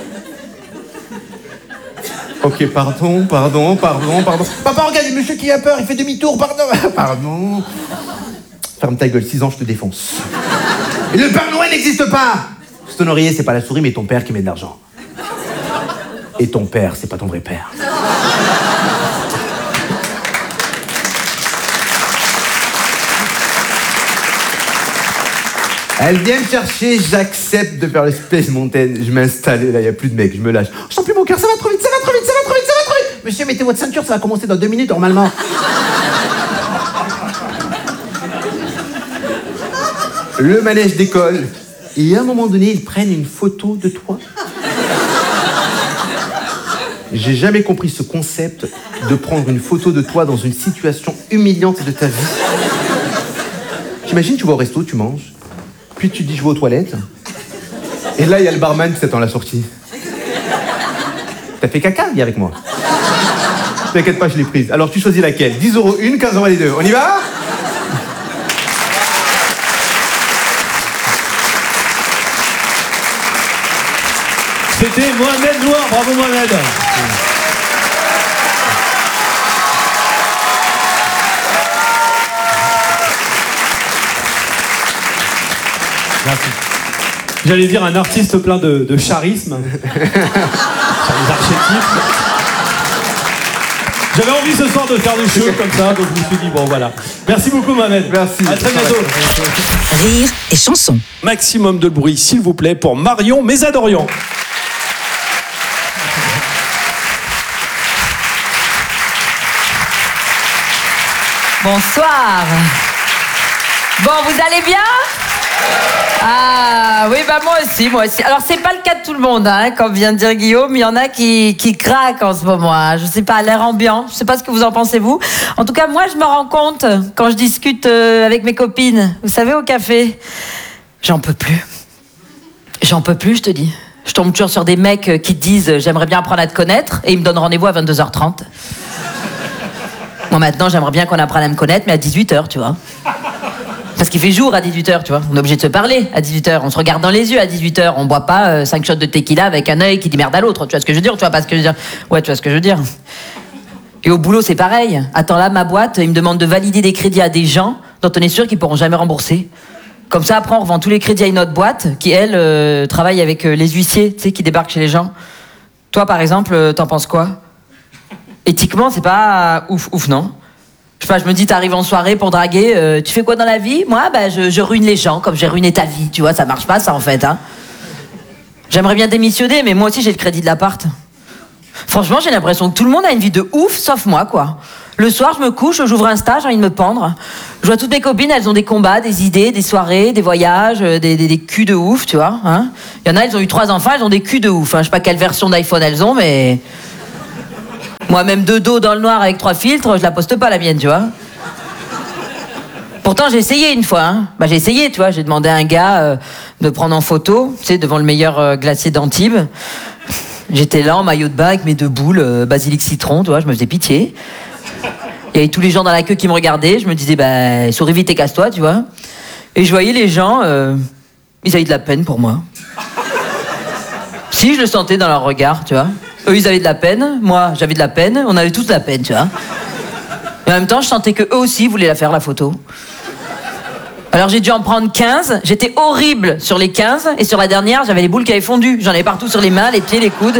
Ok, pardon, pardon, pardon, pardon. Papa, regarde, monsieur qui a peur, il fait demi-tour, pardon. Pardon. Ferme ta gueule, six ans, je te défonce. Et le Père Noël n'existe pas. Ton oreiller, c'est pas la souris, mais ton père qui met de l'argent. Et ton père, c'est pas ton vrai père. Elle vient me chercher, j'accepte de faire le Space Mountain. Je m'installe et là, il n'y a plus de mecs, je me lâche. Je sens plus mon cœur, ça va trop vite, ça va trop vite, ça va trop vite, ça va trop vite. Monsieur, mettez votre ceinture, ça va commencer dans deux minutes normalement. Le manège décolle. Et à un moment donné, ils prennent une photo de toi. J'ai jamais compris ce concept de prendre une photo de toi dans une situation humiliante de ta vie. T'imagines, tu vas au resto, tu manges, puis tu dis je vais aux toilettes, et là il y a le barman qui t'attend à la sortie. T'as fait caca, viens avec moi. T'inquiète pas, je l'ai prise. Alors tu choisis laquelle? dix euros une, quinze euros les deux. On y va? C'était Mohamed Noir, bravo Mohamed. Merci. J'allais dire un artiste plein de, de charisme, sur les archétypes. J'avais envie ce soir de faire des shows comme ça, donc je me suis dit bon voilà. Merci beaucoup Mohamed. Merci. À très bientôt. Rire et chanson. Maximum de bruit s'il vous plaît pour Marion Mésadorian. Bonsoir. Bon, vous allez bien? Ah oui, bah moi aussi, moi aussi. Alors c'est pas le cas de tout le monde, hein, comme vient de dire Guillaume. Il y en a qui, qui craquent en ce moment. Hein. Je sais pas, l'air ambiant. Je sais pas ce que vous en pensez vous. En tout cas, moi je me rends compte quand je discute euh, avec mes copines. Vous savez, au café, j'en peux plus. J'en peux plus, je te dis. Je tombe toujours sur des mecs qui te disent j'aimerais bien apprendre à te connaître et ils me donnent rendez-vous à vingt-deux heures trente. Moi maintenant, j'aimerais bien qu'on apprenne à me connaître, mais à dix-huit heures, tu vois. Parce qu'il fait jour à dix-huit heures, tu vois. On est obligé de se parler à dix-huit heures. On se regarde dans les yeux à dix-huit heures. On boit pas euh, cinq shots de tequila avec un œil qui dit merde à l'autre. Tu vois ce que je veux dire? Tu vois pas ce que je veux dire? Ouais, tu vois ce que je veux dire. Et au boulot, c'est pareil. Attends, là, ma boîte, ils me demandent de valider des crédits à des gens dont on est sûr qu'ils pourront jamais rembourser. Comme ça, après, on revend tous les crédits à une autre boîte qui, elle, euh, travaille avec euh, les huissiers, tu sais, qui débarquent chez les gens. Toi, par exemple, euh, t'en penses quoi? Éthiquement, c'est pas euh, ouf, ouf, non? Je sais pas, je me dis, t'arrives en soirée pour draguer, euh, tu fais quoi dans la vie? Moi, bah, je, je ruine les gens, comme j'ai ruiné ta vie, tu vois, ça marche pas, ça, en fait, hein. J'aimerais bien démissionner, mais moi aussi, j'ai le crédit de l'appart. Franchement, j'ai l'impression que tout le monde a une vie de ouf, sauf moi, quoi. Le soir, je me couche, j'ouvre Insta, j'ai envie de me pendre. Je vois toutes mes copines, elles ont des combats, des idées, des soirées, des voyages, des, des, des culs de ouf, tu vois. Hein. Il y en a, elles ont eu trois enfants, elles ont des culs de ouf. Hein. Je sais pas quelle version d'iPhone elles ont, mais... Moi-même de dos dans le noir avec trois filtres, je la poste pas, la mienne, tu vois. Pourtant, j'ai essayé une fois. Hein. Bah, j'ai essayé, tu vois. J'ai demandé à un gars euh, de prendre en photo, tu sais, devant le meilleur euh, glacier d'Antibes. J'étais là en maillot de bain avec mes deux boules, euh, basilic citron, tu vois, je me faisais pitié. Il y avait tous les gens dans la queue qui me regardaient, je me disais, bah, souris vite et casse-toi, tu vois. Et je voyais les gens, euh, ils avaient de la peine pour moi. Si, je le sentais dans leur regard, tu vois. Eux, ils avaient de la peine, moi, j'avais de la peine, on avait tous de la peine, tu vois. Et en même temps, je sentais qu'eux aussi voulaient la faire, la photo. Alors j'ai dû en prendre quinze, j'étais horrible sur les quinze, et sur la dernière, j'avais les boules qui avaient fondu. J'en avais partout sur les mains, les pieds, les coudes.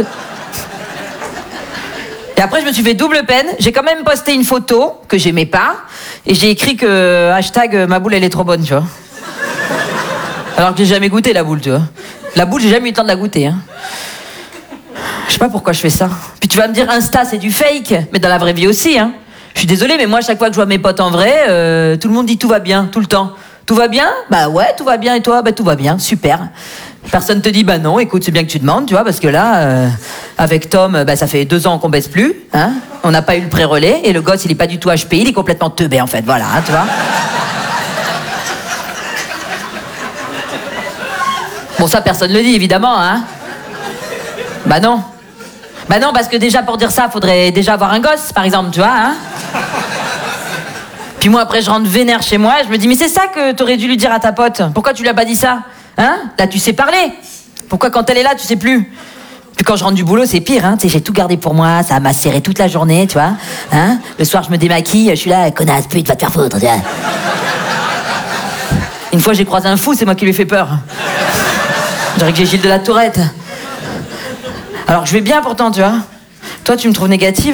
Et après, je me suis fait double peine. J'ai quand même posté une photo que j'aimais pas, et j'ai écrit que hashtag ma boule, elle est trop bonne, tu vois. Alors que j'ai jamais goûté la boule, tu vois. La boule, j'ai jamais eu le temps de la goûter, hein. Je sais pas pourquoi je fais ça. Puis tu vas me dire, Insta, c'est du fake, mais dans la vraie vie aussi, hein. Je suis désolée, mais moi, chaque fois que je vois mes potes en vrai, euh, tout le monde dit tout va bien, tout le temps. Tout va bien? Bah ouais, tout va bien. Et toi? Bah tout va bien, super. Personne te dit, bah non, écoute, c'est bien que tu demandes, tu vois, parce que là, euh, avec Tom, bah ça fait deux ans qu'on baisse plus, hein. On n'a pas eu le pré-relais, et le gosse, il est pas du tout H P I, il est complètement teubé, en fait, voilà, hein, tu vois. Bon, ça, personne le dit, évidemment, hein. Bah non. Bah non, parce que déjà, pour dire ça, faudrait déjà avoir un gosse, par exemple, tu vois, hein. Puis moi, après, je rentre vénère chez moi, et je me dis, mais c'est ça que t'aurais dû lui dire à ta pote. Pourquoi tu lui as pas dit ça? Hein? Là, tu sais parler. Pourquoi quand elle est là, tu sais plus? Puis quand je rentre du boulot, c'est pire, hein. Tu sais, j'ai tout gardé pour moi, ça m'a serré toute la journée, tu vois. Hein? Le soir, je me démaquille, je suis là, connasse, pute, va te faire foutre, tu vois. Une fois, j'ai croisé un fou, c'est moi qui lui ai fait peur. Je dirais que j'ai Gilles de la Tourette. Alors que je vais bien pourtant, tu vois. Toi, tu me trouves négative?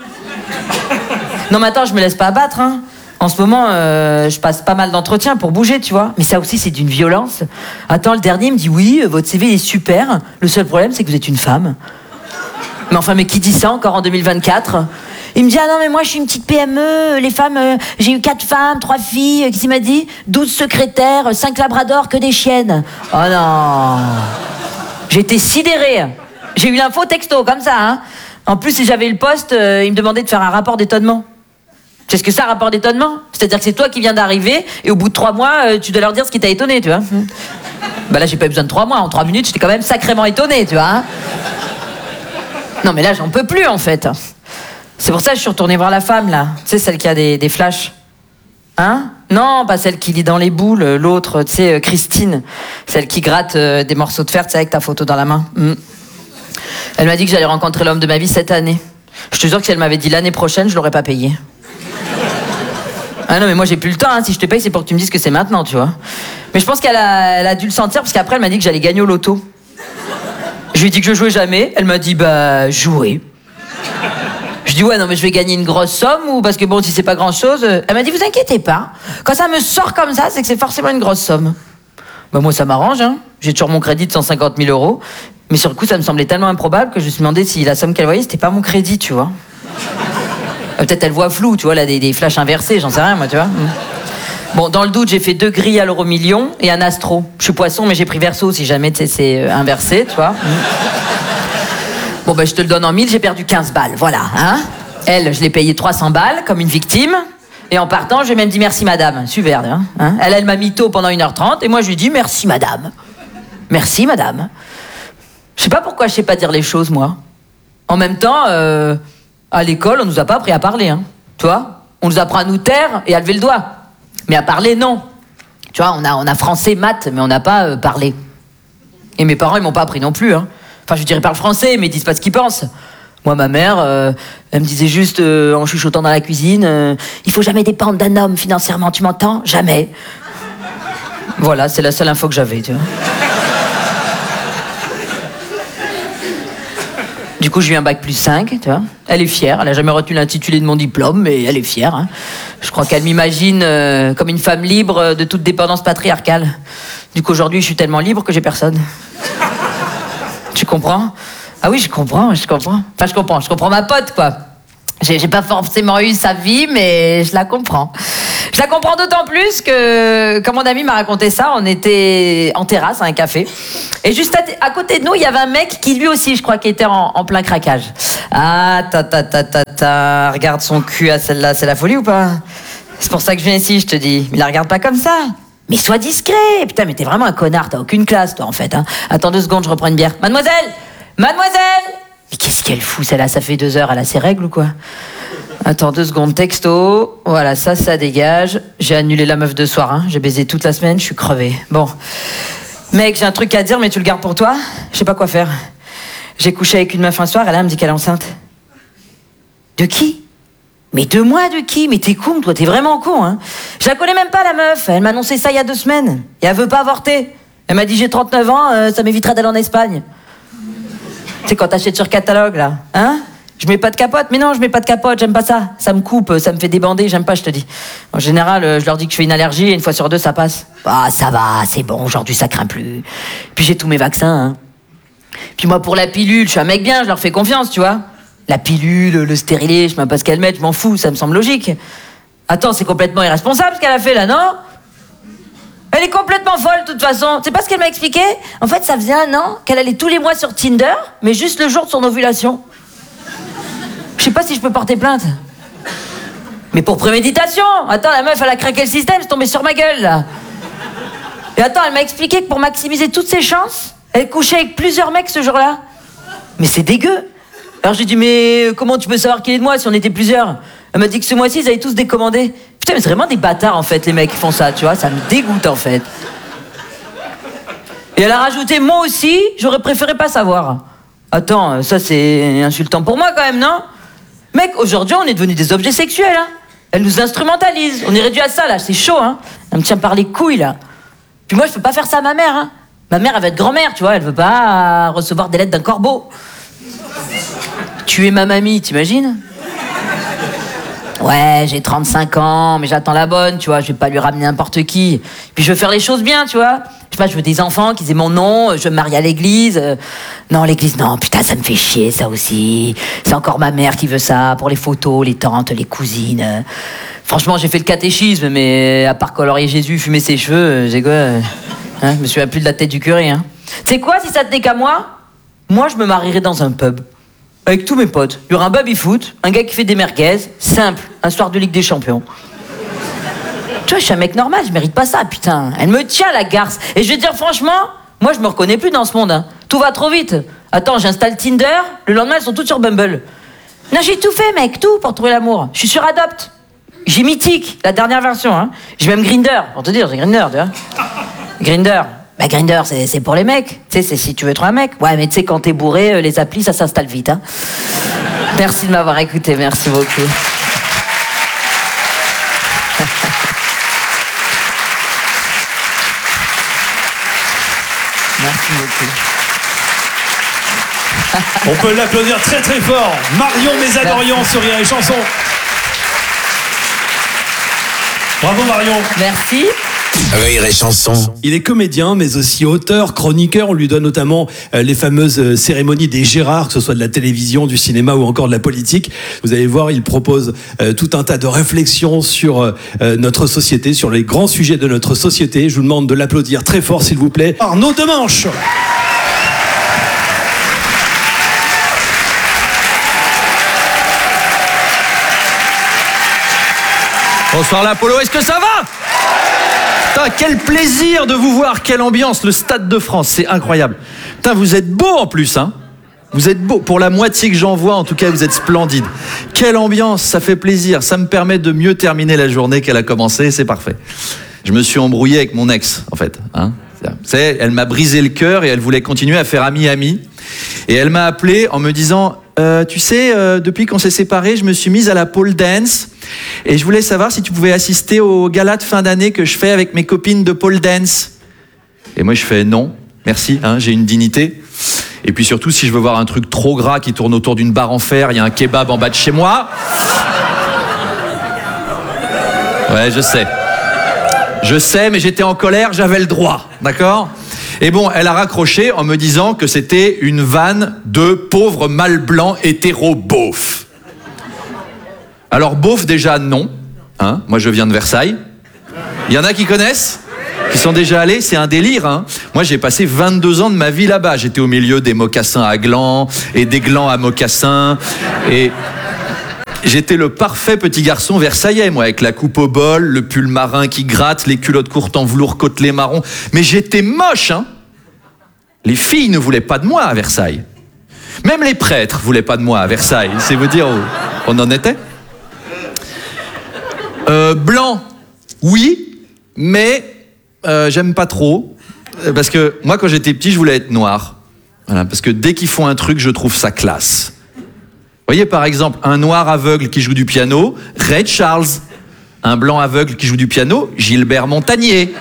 Non, mais attends, je me laisse pas abattre, hein. En ce moment, euh, je passe pas mal d'entretiens pour bouger, tu vois. Mais ça aussi, c'est d'une violence. Attends, le dernier me dit, oui, votre C V est super. Le seul problème, c'est que vous êtes une femme. Mais enfin, mais qui dit ça encore en deux mille vingt-quatre? Il me dit, ah non, mais moi, je suis une petite P M E. Les femmes, euh, j'ai eu quatre femmes, trois filles. Qu'est-ce qu'il m'a dit? douze secrétaires, cinq labradors, que des chiennes. Oh non. J'étais sidérée. J'ai eu l'info texto, comme ça, hein. En plus, si j'avais eu le poste, euh, il me demandait de faire un rapport d'étonnement. C'est ce que c'est un rapport d'étonnement? C'est-à-dire que c'est toi qui viens d'arriver, et au bout de trois mois, euh, tu dois leur dire ce qui t'a étonné, tu vois. Bah là, j'ai pas eu besoin de trois mois. En trois minutes, j'étais quand même sacrément étonné, tu vois. Hein. Non, mais là, j'en peux plus, en fait. C'est pour ça que je suis retournée voir la femme, là. Tu sais, celle qui a des, des flashs. Hein? Non, pas celle qui lit dans les boules, l'autre, tu sais, euh, Christine. Celle qui gratte euh, des morceaux de fer, tu sais, avec ta photo dans la main. Mm. Elle m'a dit que j'allais rencontrer l'homme de ma vie cette année. Je te jure que si elle m'avait dit l'année prochaine, je l'aurais pas payé. Ah non, mais moi j'ai plus le temps, hein. Si je te paye, c'est pour que tu me dises que c'est maintenant, tu vois. Mais je pense qu'elle a, elle a dû le sentir, parce qu'après elle m'a dit que j'allais gagner au loto. Je lui ai dit que je jouais jamais. Elle m'a dit, bah, jouer. Je dis, ouais, non, mais je vais gagner une grosse somme, ou parce que bon, si c'est pas grand chose. Elle m'a dit, vous inquiétez pas. Quand ça me sort comme ça, c'est que c'est forcément une grosse somme. Bah, moi, ça m'arrange, hein. J'ai toujours mon crédit de cent cinquante mille euros. Mais sur le coup, ça me semblait tellement improbable que je me suis demandé si la somme qu'elle voyait, c'était pas mon crédit, tu vois. Euh, peut-être elle voit flou, tu vois, là, des, des flashs inversés, j'en sais rien, moi, tu vois. Bon, dans le doute, j'ai fait deux grilles à l'euro million et un astro. Je suis poisson, mais j'ai pris verso si jamais, tu sais, c'est inversé, tu vois. Bon, ben, je te le donne en mille, j'ai perdu quinze balles, voilà, hein. Elle, je l'ai payé trois cents balles, comme une victime. Et en partant, je lui ai même dit merci, madame. Super, hein, hein. Elle, elle m'a mytho pendant une heure trente, et moi, je lui ai dit merci, madame. Merci, madame. Je sais pas pourquoi je sais pas dire les choses, moi. En même temps, euh, à l'école, on nous a pas appris à parler, hein. Tu vois? On nous apprend à nous taire et à lever le doigt. Mais à parler, non. Tu vois, on a, on a français, maths, mais on n'a pas euh, parlé. Et mes parents, ils m'ont pas appris non plus, hein. Enfin, je dirais parle français, mais ils disent pas ce qu'ils pensent. Moi, ma mère, euh, elle me disait juste, euh, en chuchotant dans la cuisine, euh, il faut jamais dépendre d'un homme financièrement, tu m'entends? Jamais. Voilà, c'est la seule info que j'avais, tu vois. Du coup, j'ai eu un bac plus cinq, tu vois. Elle est fière, elle a jamais retenu l'intitulé de mon diplôme, mais elle est fière, hein. Je crois qu'elle m'imagine euh, comme une femme libre de toute dépendance patriarcale. Du coup, aujourd'hui, je suis tellement libre que j'ai personne. Tu comprends? Ah oui, je comprends, je comprends. Enfin, je comprends, je comprends ma pote, quoi. J'ai, j'ai pas forcément eu sa vie, mais je la comprends. Je la comprends d'autant plus que, quand mon ami m'a raconté ça, on était en terrasse à un café. Et juste à, à côté de nous, il y avait un mec qui, lui aussi, je crois, qui était en, en plein craquage. Ah, ta ta ta ta ta, regarde son cul à celle-là, c'est la folie ou pas? C'est pour ça que je viens ici, je te dis. Mais la regarde pas comme ça. Mais sois discret. Putain, mais t'es vraiment un connard, t'as aucune classe, toi, en fait. Hein. Attends deux secondes, je reprends une bière. Mademoiselle! Mademoiselle! Mais qu'est-ce qu'elle fout, celle-là? Ça fait deux heures, elle a ses règles ou quoi? Attends deux secondes, texto. Voilà, ça, ça dégage. J'ai annulé la meuf de soir, hein. J'ai baisé toute la semaine, je suis crevé. Bon. Mec, j'ai un truc à dire, mais tu le gardes pour toi? Je sais pas quoi faire. J'ai couché avec une meuf un soir, elle, elle me dit qu'elle est enceinte. De qui? Mais de moi, de qui? Mais t'es con, toi, t'es vraiment con, hein. Je la connais même pas, la meuf. Elle m'a annoncé ça il y a deux semaines. Et elle veut pas avorter. Elle m'a dit, j'ai trente-neuf ans, euh, ça m'évitera d'aller en Espagne. Tu sais, quand t'achètes sur catalogue, là, hein? Je mets pas de capote. Mais non, je mets pas de capote, j'aime pas ça. Ça me coupe, ça me fait débander, j'aime pas, je te dis. En général, euh, je leur dis que je fais une allergie et une fois sur deux, ça passe. Ah, ça va, c'est bon, aujourd'hui, ça craint plus. Puis j'ai tous mes vaccins, hein. Puis moi, pour la pilule, je suis un mec bien, je leur fais confiance, tu vois. La pilule, le stérilet, je sais même pas ce qu'elle met, je m'en fous, ça me semble logique. Attends, c'est complètement irresponsable ce qu'elle a fait, là, non? Elle est complètement folle, de toute façon. C'est pas ce qu'elle m'a expliqué? En fait, ça faisait un an qu'elle allait tous les mois sur Tinder, mais juste le jour de son ovulation. Je sais pas si je peux porter plainte. Mais pour préméditation. Attends, la meuf, elle a craqué le système, c'est tombé sur ma gueule, là. Et attends, elle m'a expliqué que pour maximiser toutes ses chances, elle couchait avec plusieurs mecs ce jour-là. Mais c'est dégueu. Alors j'ai dit, mais comment tu peux savoir qui est de moi si on était plusieurs? Elle m'a dit que ce mois-ci, ils avaient tous décommandé. Putain, mais c'est vraiment des bâtards, en fait, les mecs qui font ça, tu vois. Ça me dégoûte, en fait. Et elle a rajouté, moi aussi, j'aurais préféré pas savoir. Attends, ça, c'est insultant pour moi, quand même, non? Mec, aujourd'hui, on est devenus des objets sexuels, hein. Elle nous instrumentalise. On est réduit à ça, là. C'est chaud, hein. Elle me tient par les couilles, là. Puis moi, je peux pas faire ça à ma mère, hein. Ma mère, elle va être grand-mère, tu vois. Elle veut pas recevoir des lettres d'un corbeau. Tuer ma mamie, t'imagines? Ouais, j'ai trente-cinq ans, mais j'attends la bonne, tu vois, je vais pas lui ramener n'importe qui. Puis je veux faire les choses bien, tu vois. Je sais pas, je veux des enfants qui aient mon nom, je veux me marier à l'église. Euh, non, l'église, non, putain, ça me fait chier, ça aussi. C'est encore ma mère qui veut ça, pour les photos, les tantes, les cousines. Euh, franchement, j'ai fait le catéchisme, mais à part colorier Jésus, fumer ses cheveux, j'ai quoi euh, hein, je me souviens plus de la tête du curé, hein. Tu sais quoi, si ça tenait qu'à moi, moi, je me marierais dans un pub. Avec tous mes potes. Il y aura un baby-foot, un gars qui fait des merguez, simple, un soir de Ligue des Champions. Tu vois, je suis un mec normal, je mérite pas ça, putain. Elle me tient, la garce. Et je vais te dire, franchement, moi, je me reconnais plus dans ce monde, hein. Tout va trop vite. Attends, j'installe Tinder, le lendemain, elles sont toutes sur Bumble. Non, j'ai tout fait, mec, tout pour trouver l'amour. Je suis sur Adopt. J'ai Mythique, la dernière version, hein. J'ai même Grindr, pour te dire, j'ai Grindr, tu vois. Grindr. Bah, Grindr, c'est, c'est pour les mecs. Tu sais, c'est si tu veux trouver un mec. Ouais, mais tu sais, quand t'es bourré, euh, les applis, ça s'installe vite, hein. Merci de m'avoir écouté, merci beaucoup. Merci beaucoup. On peut l'applaudir très très fort. Marion Mézadorian sur Rire et Chanson. Bravo Marion. Merci. Rire et Chanson. Il est comédien, mais aussi auteur, chroniqueur. On lui donne notamment euh, les fameuses euh, cérémonies des Gérards, que ce soit de la télévision, du cinéma ou encore de la politique. Vous allez voir, il propose euh, tout un tas de réflexions sur euh, notre société, sur les grands sujets de notre société. Je vous demande de l'applaudir très fort, s'il vous plaît. Arnaud Demanche. Bonsoir l'Apollo, est-ce que ça va? Putain, quel plaisir de vous voir, quelle ambiance, le Stade de France, c'est incroyable. Putain, vous êtes beau en plus, hein. Vous êtes beau, pour la moitié que j'en vois, en tout cas, vous êtes splendide. Quelle ambiance, ça fait plaisir, ça me permet de mieux terminer la journée qu'elle a commencé, c'est parfait. Je me suis embrouillé avec mon ex, en fait, hein. Vous savez, elle m'a brisé le cœur et elle voulait continuer à faire ami-ami. Et elle m'a appelé en me disant... Euh, tu sais, euh, depuis qu'on s'est séparés, je me suis mise à la pole dance et je voulais savoir si tu pouvais assister au gala de fin d'année que je fais avec mes copines de pole dance. Et moi, je fais non, merci, hein, j'ai une dignité. Et puis surtout, si je veux voir un truc trop gras qui tourne autour d'une barre en fer, il y a un kebab en bas de chez moi. Ouais, je sais. Je sais, mais j'étais en colère, j'avais le droit, d'accord ? Et bon, elle a raccroché en me disant que c'était une vanne de pauvre mâle blanc hétéro beauf. Alors beauf déjà non, hein, moi je viens de Versailles. Il y en a qui connaissent ? Qui sont déjà allés, c'est un délire. Hein. Moi, j'ai passé vingt-deux ans de ma vie là-bas. J'étais au milieu des mocassins à glands et des glands à mocassins. Et j'étais le parfait petit garçon versaillais, moi, avec la coupe au bol, le pull marin qui gratte, les culottes courtes en velours côtelé marron. Mais j'étais moche, hein. Les filles ne voulaient pas de moi à Versailles. Même les prêtres voulaient pas de moi à Versailles. C'est vous dire où on en était. Euh, blanc, oui, mais... Euh, j'aime pas trop, parce que moi quand j'étais petit je voulais être noir, voilà, parce que dès qu'ils font un truc je trouve ça classe. Vous voyez par exemple un noir aveugle qui joue du piano, Ray Charles. Un blanc aveugle qui joue du piano, Gilbert Montagnier.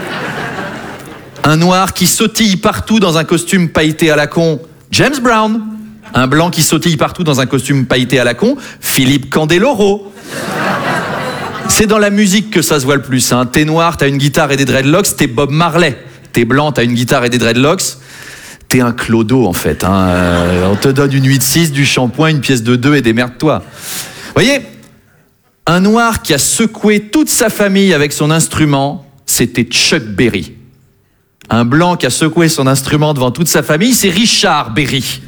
Un noir qui sautille partout dans un costume pailleté à la con, James Brown. Un blanc qui sautille partout dans un costume pailleté à la con, Philippe Candeloro. C'est dans la musique que ça se voit le plus. Hein. T'es noir, t'as une guitare et des dreadlocks, t'es Bob Marley. T'es blanc, t'as une guitare et des dreadlocks, t'es un clodo en fait. Hein. Euh, on te donne une huit six, du shampoing, une pièce de deux et démerde-toi. Vous voyez, un noir qui a secoué toute sa famille avec son instrument, c'était Chuck Berry. Un blanc qui a secoué son instrument devant toute sa famille, c'est Richard Berry.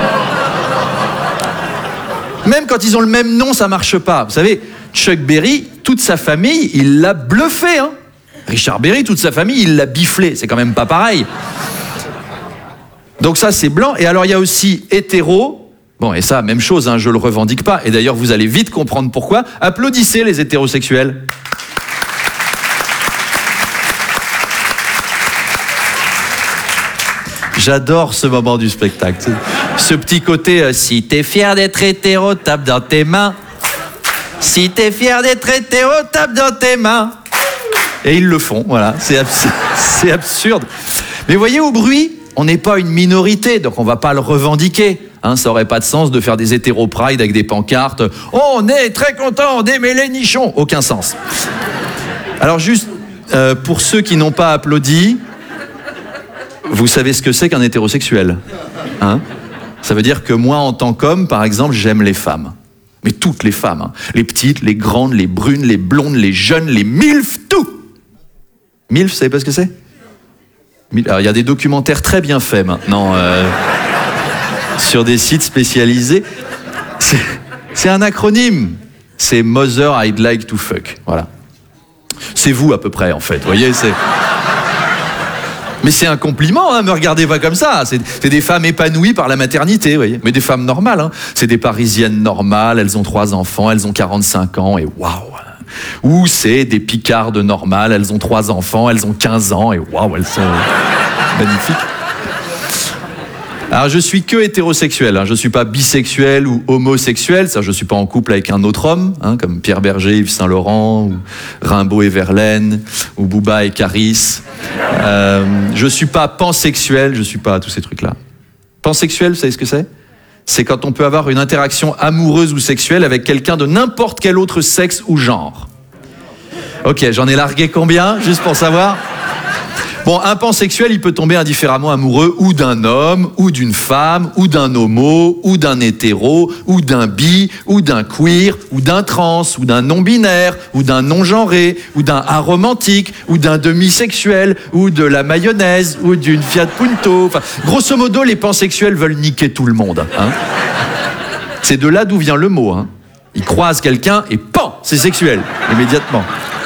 Même quand ils ont le même nom, ça marche pas. Vous savez, Chuck Berry, toute sa famille, il l'a bluffé. Hein. Richard Berry, toute sa famille, il l'a biflé. C'est quand même pas pareil. Donc ça, c'est blanc. Et alors, il y a aussi hétéro. Bon, et ça, même chose, hein, je le revendique pas. Et d'ailleurs, vous allez vite comprendre pourquoi. Applaudissez les hétérosexuels. J'adore ce moment du spectacle. Ce petit côté, euh, si t'es fier d'être hétéro, tape dans tes mains. Si t'es fier d'être hétéro, tape dans tes mains. Et ils le font, voilà. C'est, abs- c'est absurde. Mais voyez, au bruit, on n'est pas une minorité, donc on va pas le revendiquer. Hein, ça aurait pas de sens de faire des hétéro-pride avec des pancartes. Oh, on est très content d'aimer les nichons. Aucun sens. Alors juste, euh, pour ceux qui n'ont pas applaudi, vous savez ce que c'est qu'un hétérosexuel, hein ? Ça veut dire que moi, en tant qu'homme, par exemple, j'aime les femmes. Mais toutes les femmes, hein. Les petites, les grandes, les brunes, les blondes, les jeunes, les milfs, tout. Milf, vous savez pas ce que c'est ? Alors, il y a des documentaires très bien faits maintenant, euh, sur des sites spécialisés. C'est, c'est un acronyme. C'est Mother I'd Like to Fuck. Voilà. C'est vous à peu près, en fait. Vous voyez, c'est... Mais c'est un compliment, hein, me regardez pas comme ça. C'est, c'est des femmes épanouies par la maternité, vous voyez. Mais des femmes normales, hein. C'est des Parisiennes normales, elles ont trois enfants, elles ont quarante-cinq ans, et waouh. Ou c'est des Picardes normales, elles ont trois enfants, elles ont quinze ans, et waouh, elles sont magnifiques. Alors je suis que hétérosexuel, hein. Je suis pas bisexuel ou homosexuel, ça je suis pas en couple avec un autre homme, hein, comme Pierre Berger, Yves Saint Laurent, ou Rimbaud et Verlaine, ou Booba et Caris. Euh, je suis pas pansexuel, je suis pas tous ces trucs-là. Pansexuel, vous savez ce que c'est ? C'est quand on peut avoir une interaction amoureuse ou sexuelle avec quelqu'un de n'importe quel autre sexe ou genre. Ok, j'en ai largué combien, juste pour savoir ? Bon, un pansexuel, il peut tomber indifféremment amoureux ou d'un homme, ou d'une femme, ou d'un homo, ou d'un hétéro, ou d'un bi, ou d'un queer, ou d'un trans, ou d'un non-binaire, ou d'un non-genré, ou d'un aromantique, ou d'un demisexuel, ou de la mayonnaise, ou d'une Fiat Punto. Enfin, grosso modo, les pansexuels veulent niquer tout le monde. Hein. C'est de là d'où vient le mot. Hein. Ils croisent quelqu'un et pan, c'est sexuel, immédiatement.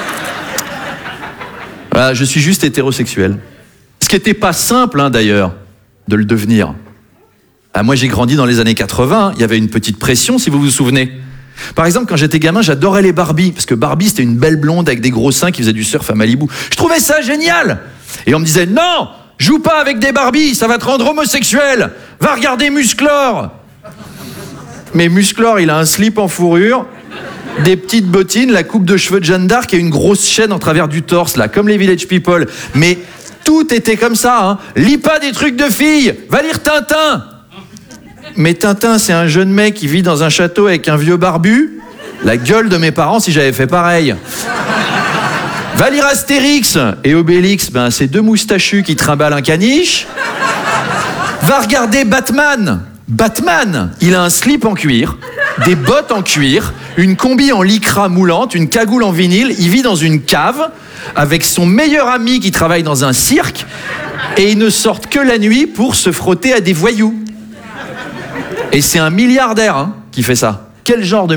Voilà, je suis juste hétérosexuel. Ce qui n'était pas simple, hein, d'ailleurs, de le devenir. Ah, moi, j'ai grandi dans les années quatre-vingts, il y avait une petite pression, si vous vous souvenez. Par exemple, quand j'étais gamin, j'adorais les Barbie, parce que Barbie, c'était une belle blonde avec des gros seins qui faisait du surf à Malibu. Je trouvais ça génial. Et on me disait, non, joue pas avec des Barbie, ça va te rendre homosexuel. Va regarder Musclor. Mais Musclor, il a un slip en fourrure, des petites bottines, la coupe de cheveux de Jeanne d'Arc et une grosse chaîne en travers du torse, là, comme les Village People. Mais tout était comme ça, hein. Lis pas des trucs de filles, va lire Tintin. Mais Tintin, c'est un jeune mec qui vit dans un château avec un vieux barbu. La gueule de mes parents si j'avais fait pareil. Va lire Astérix et Obélix, ben c'est deux moustachus qui trimballent un caniche. Va regarder Batman. Batman, il a un slip en cuir, des bottes en cuir, une combi en lycra moulante, une cagoule en vinyle. Il vit dans une cave avec son meilleur ami qui travaille dans un cirque et ils ne sortent que la nuit pour se frotter à des voyous. Et c'est un milliardaire hein, qui fait ça. Quel genre de milliardaire ?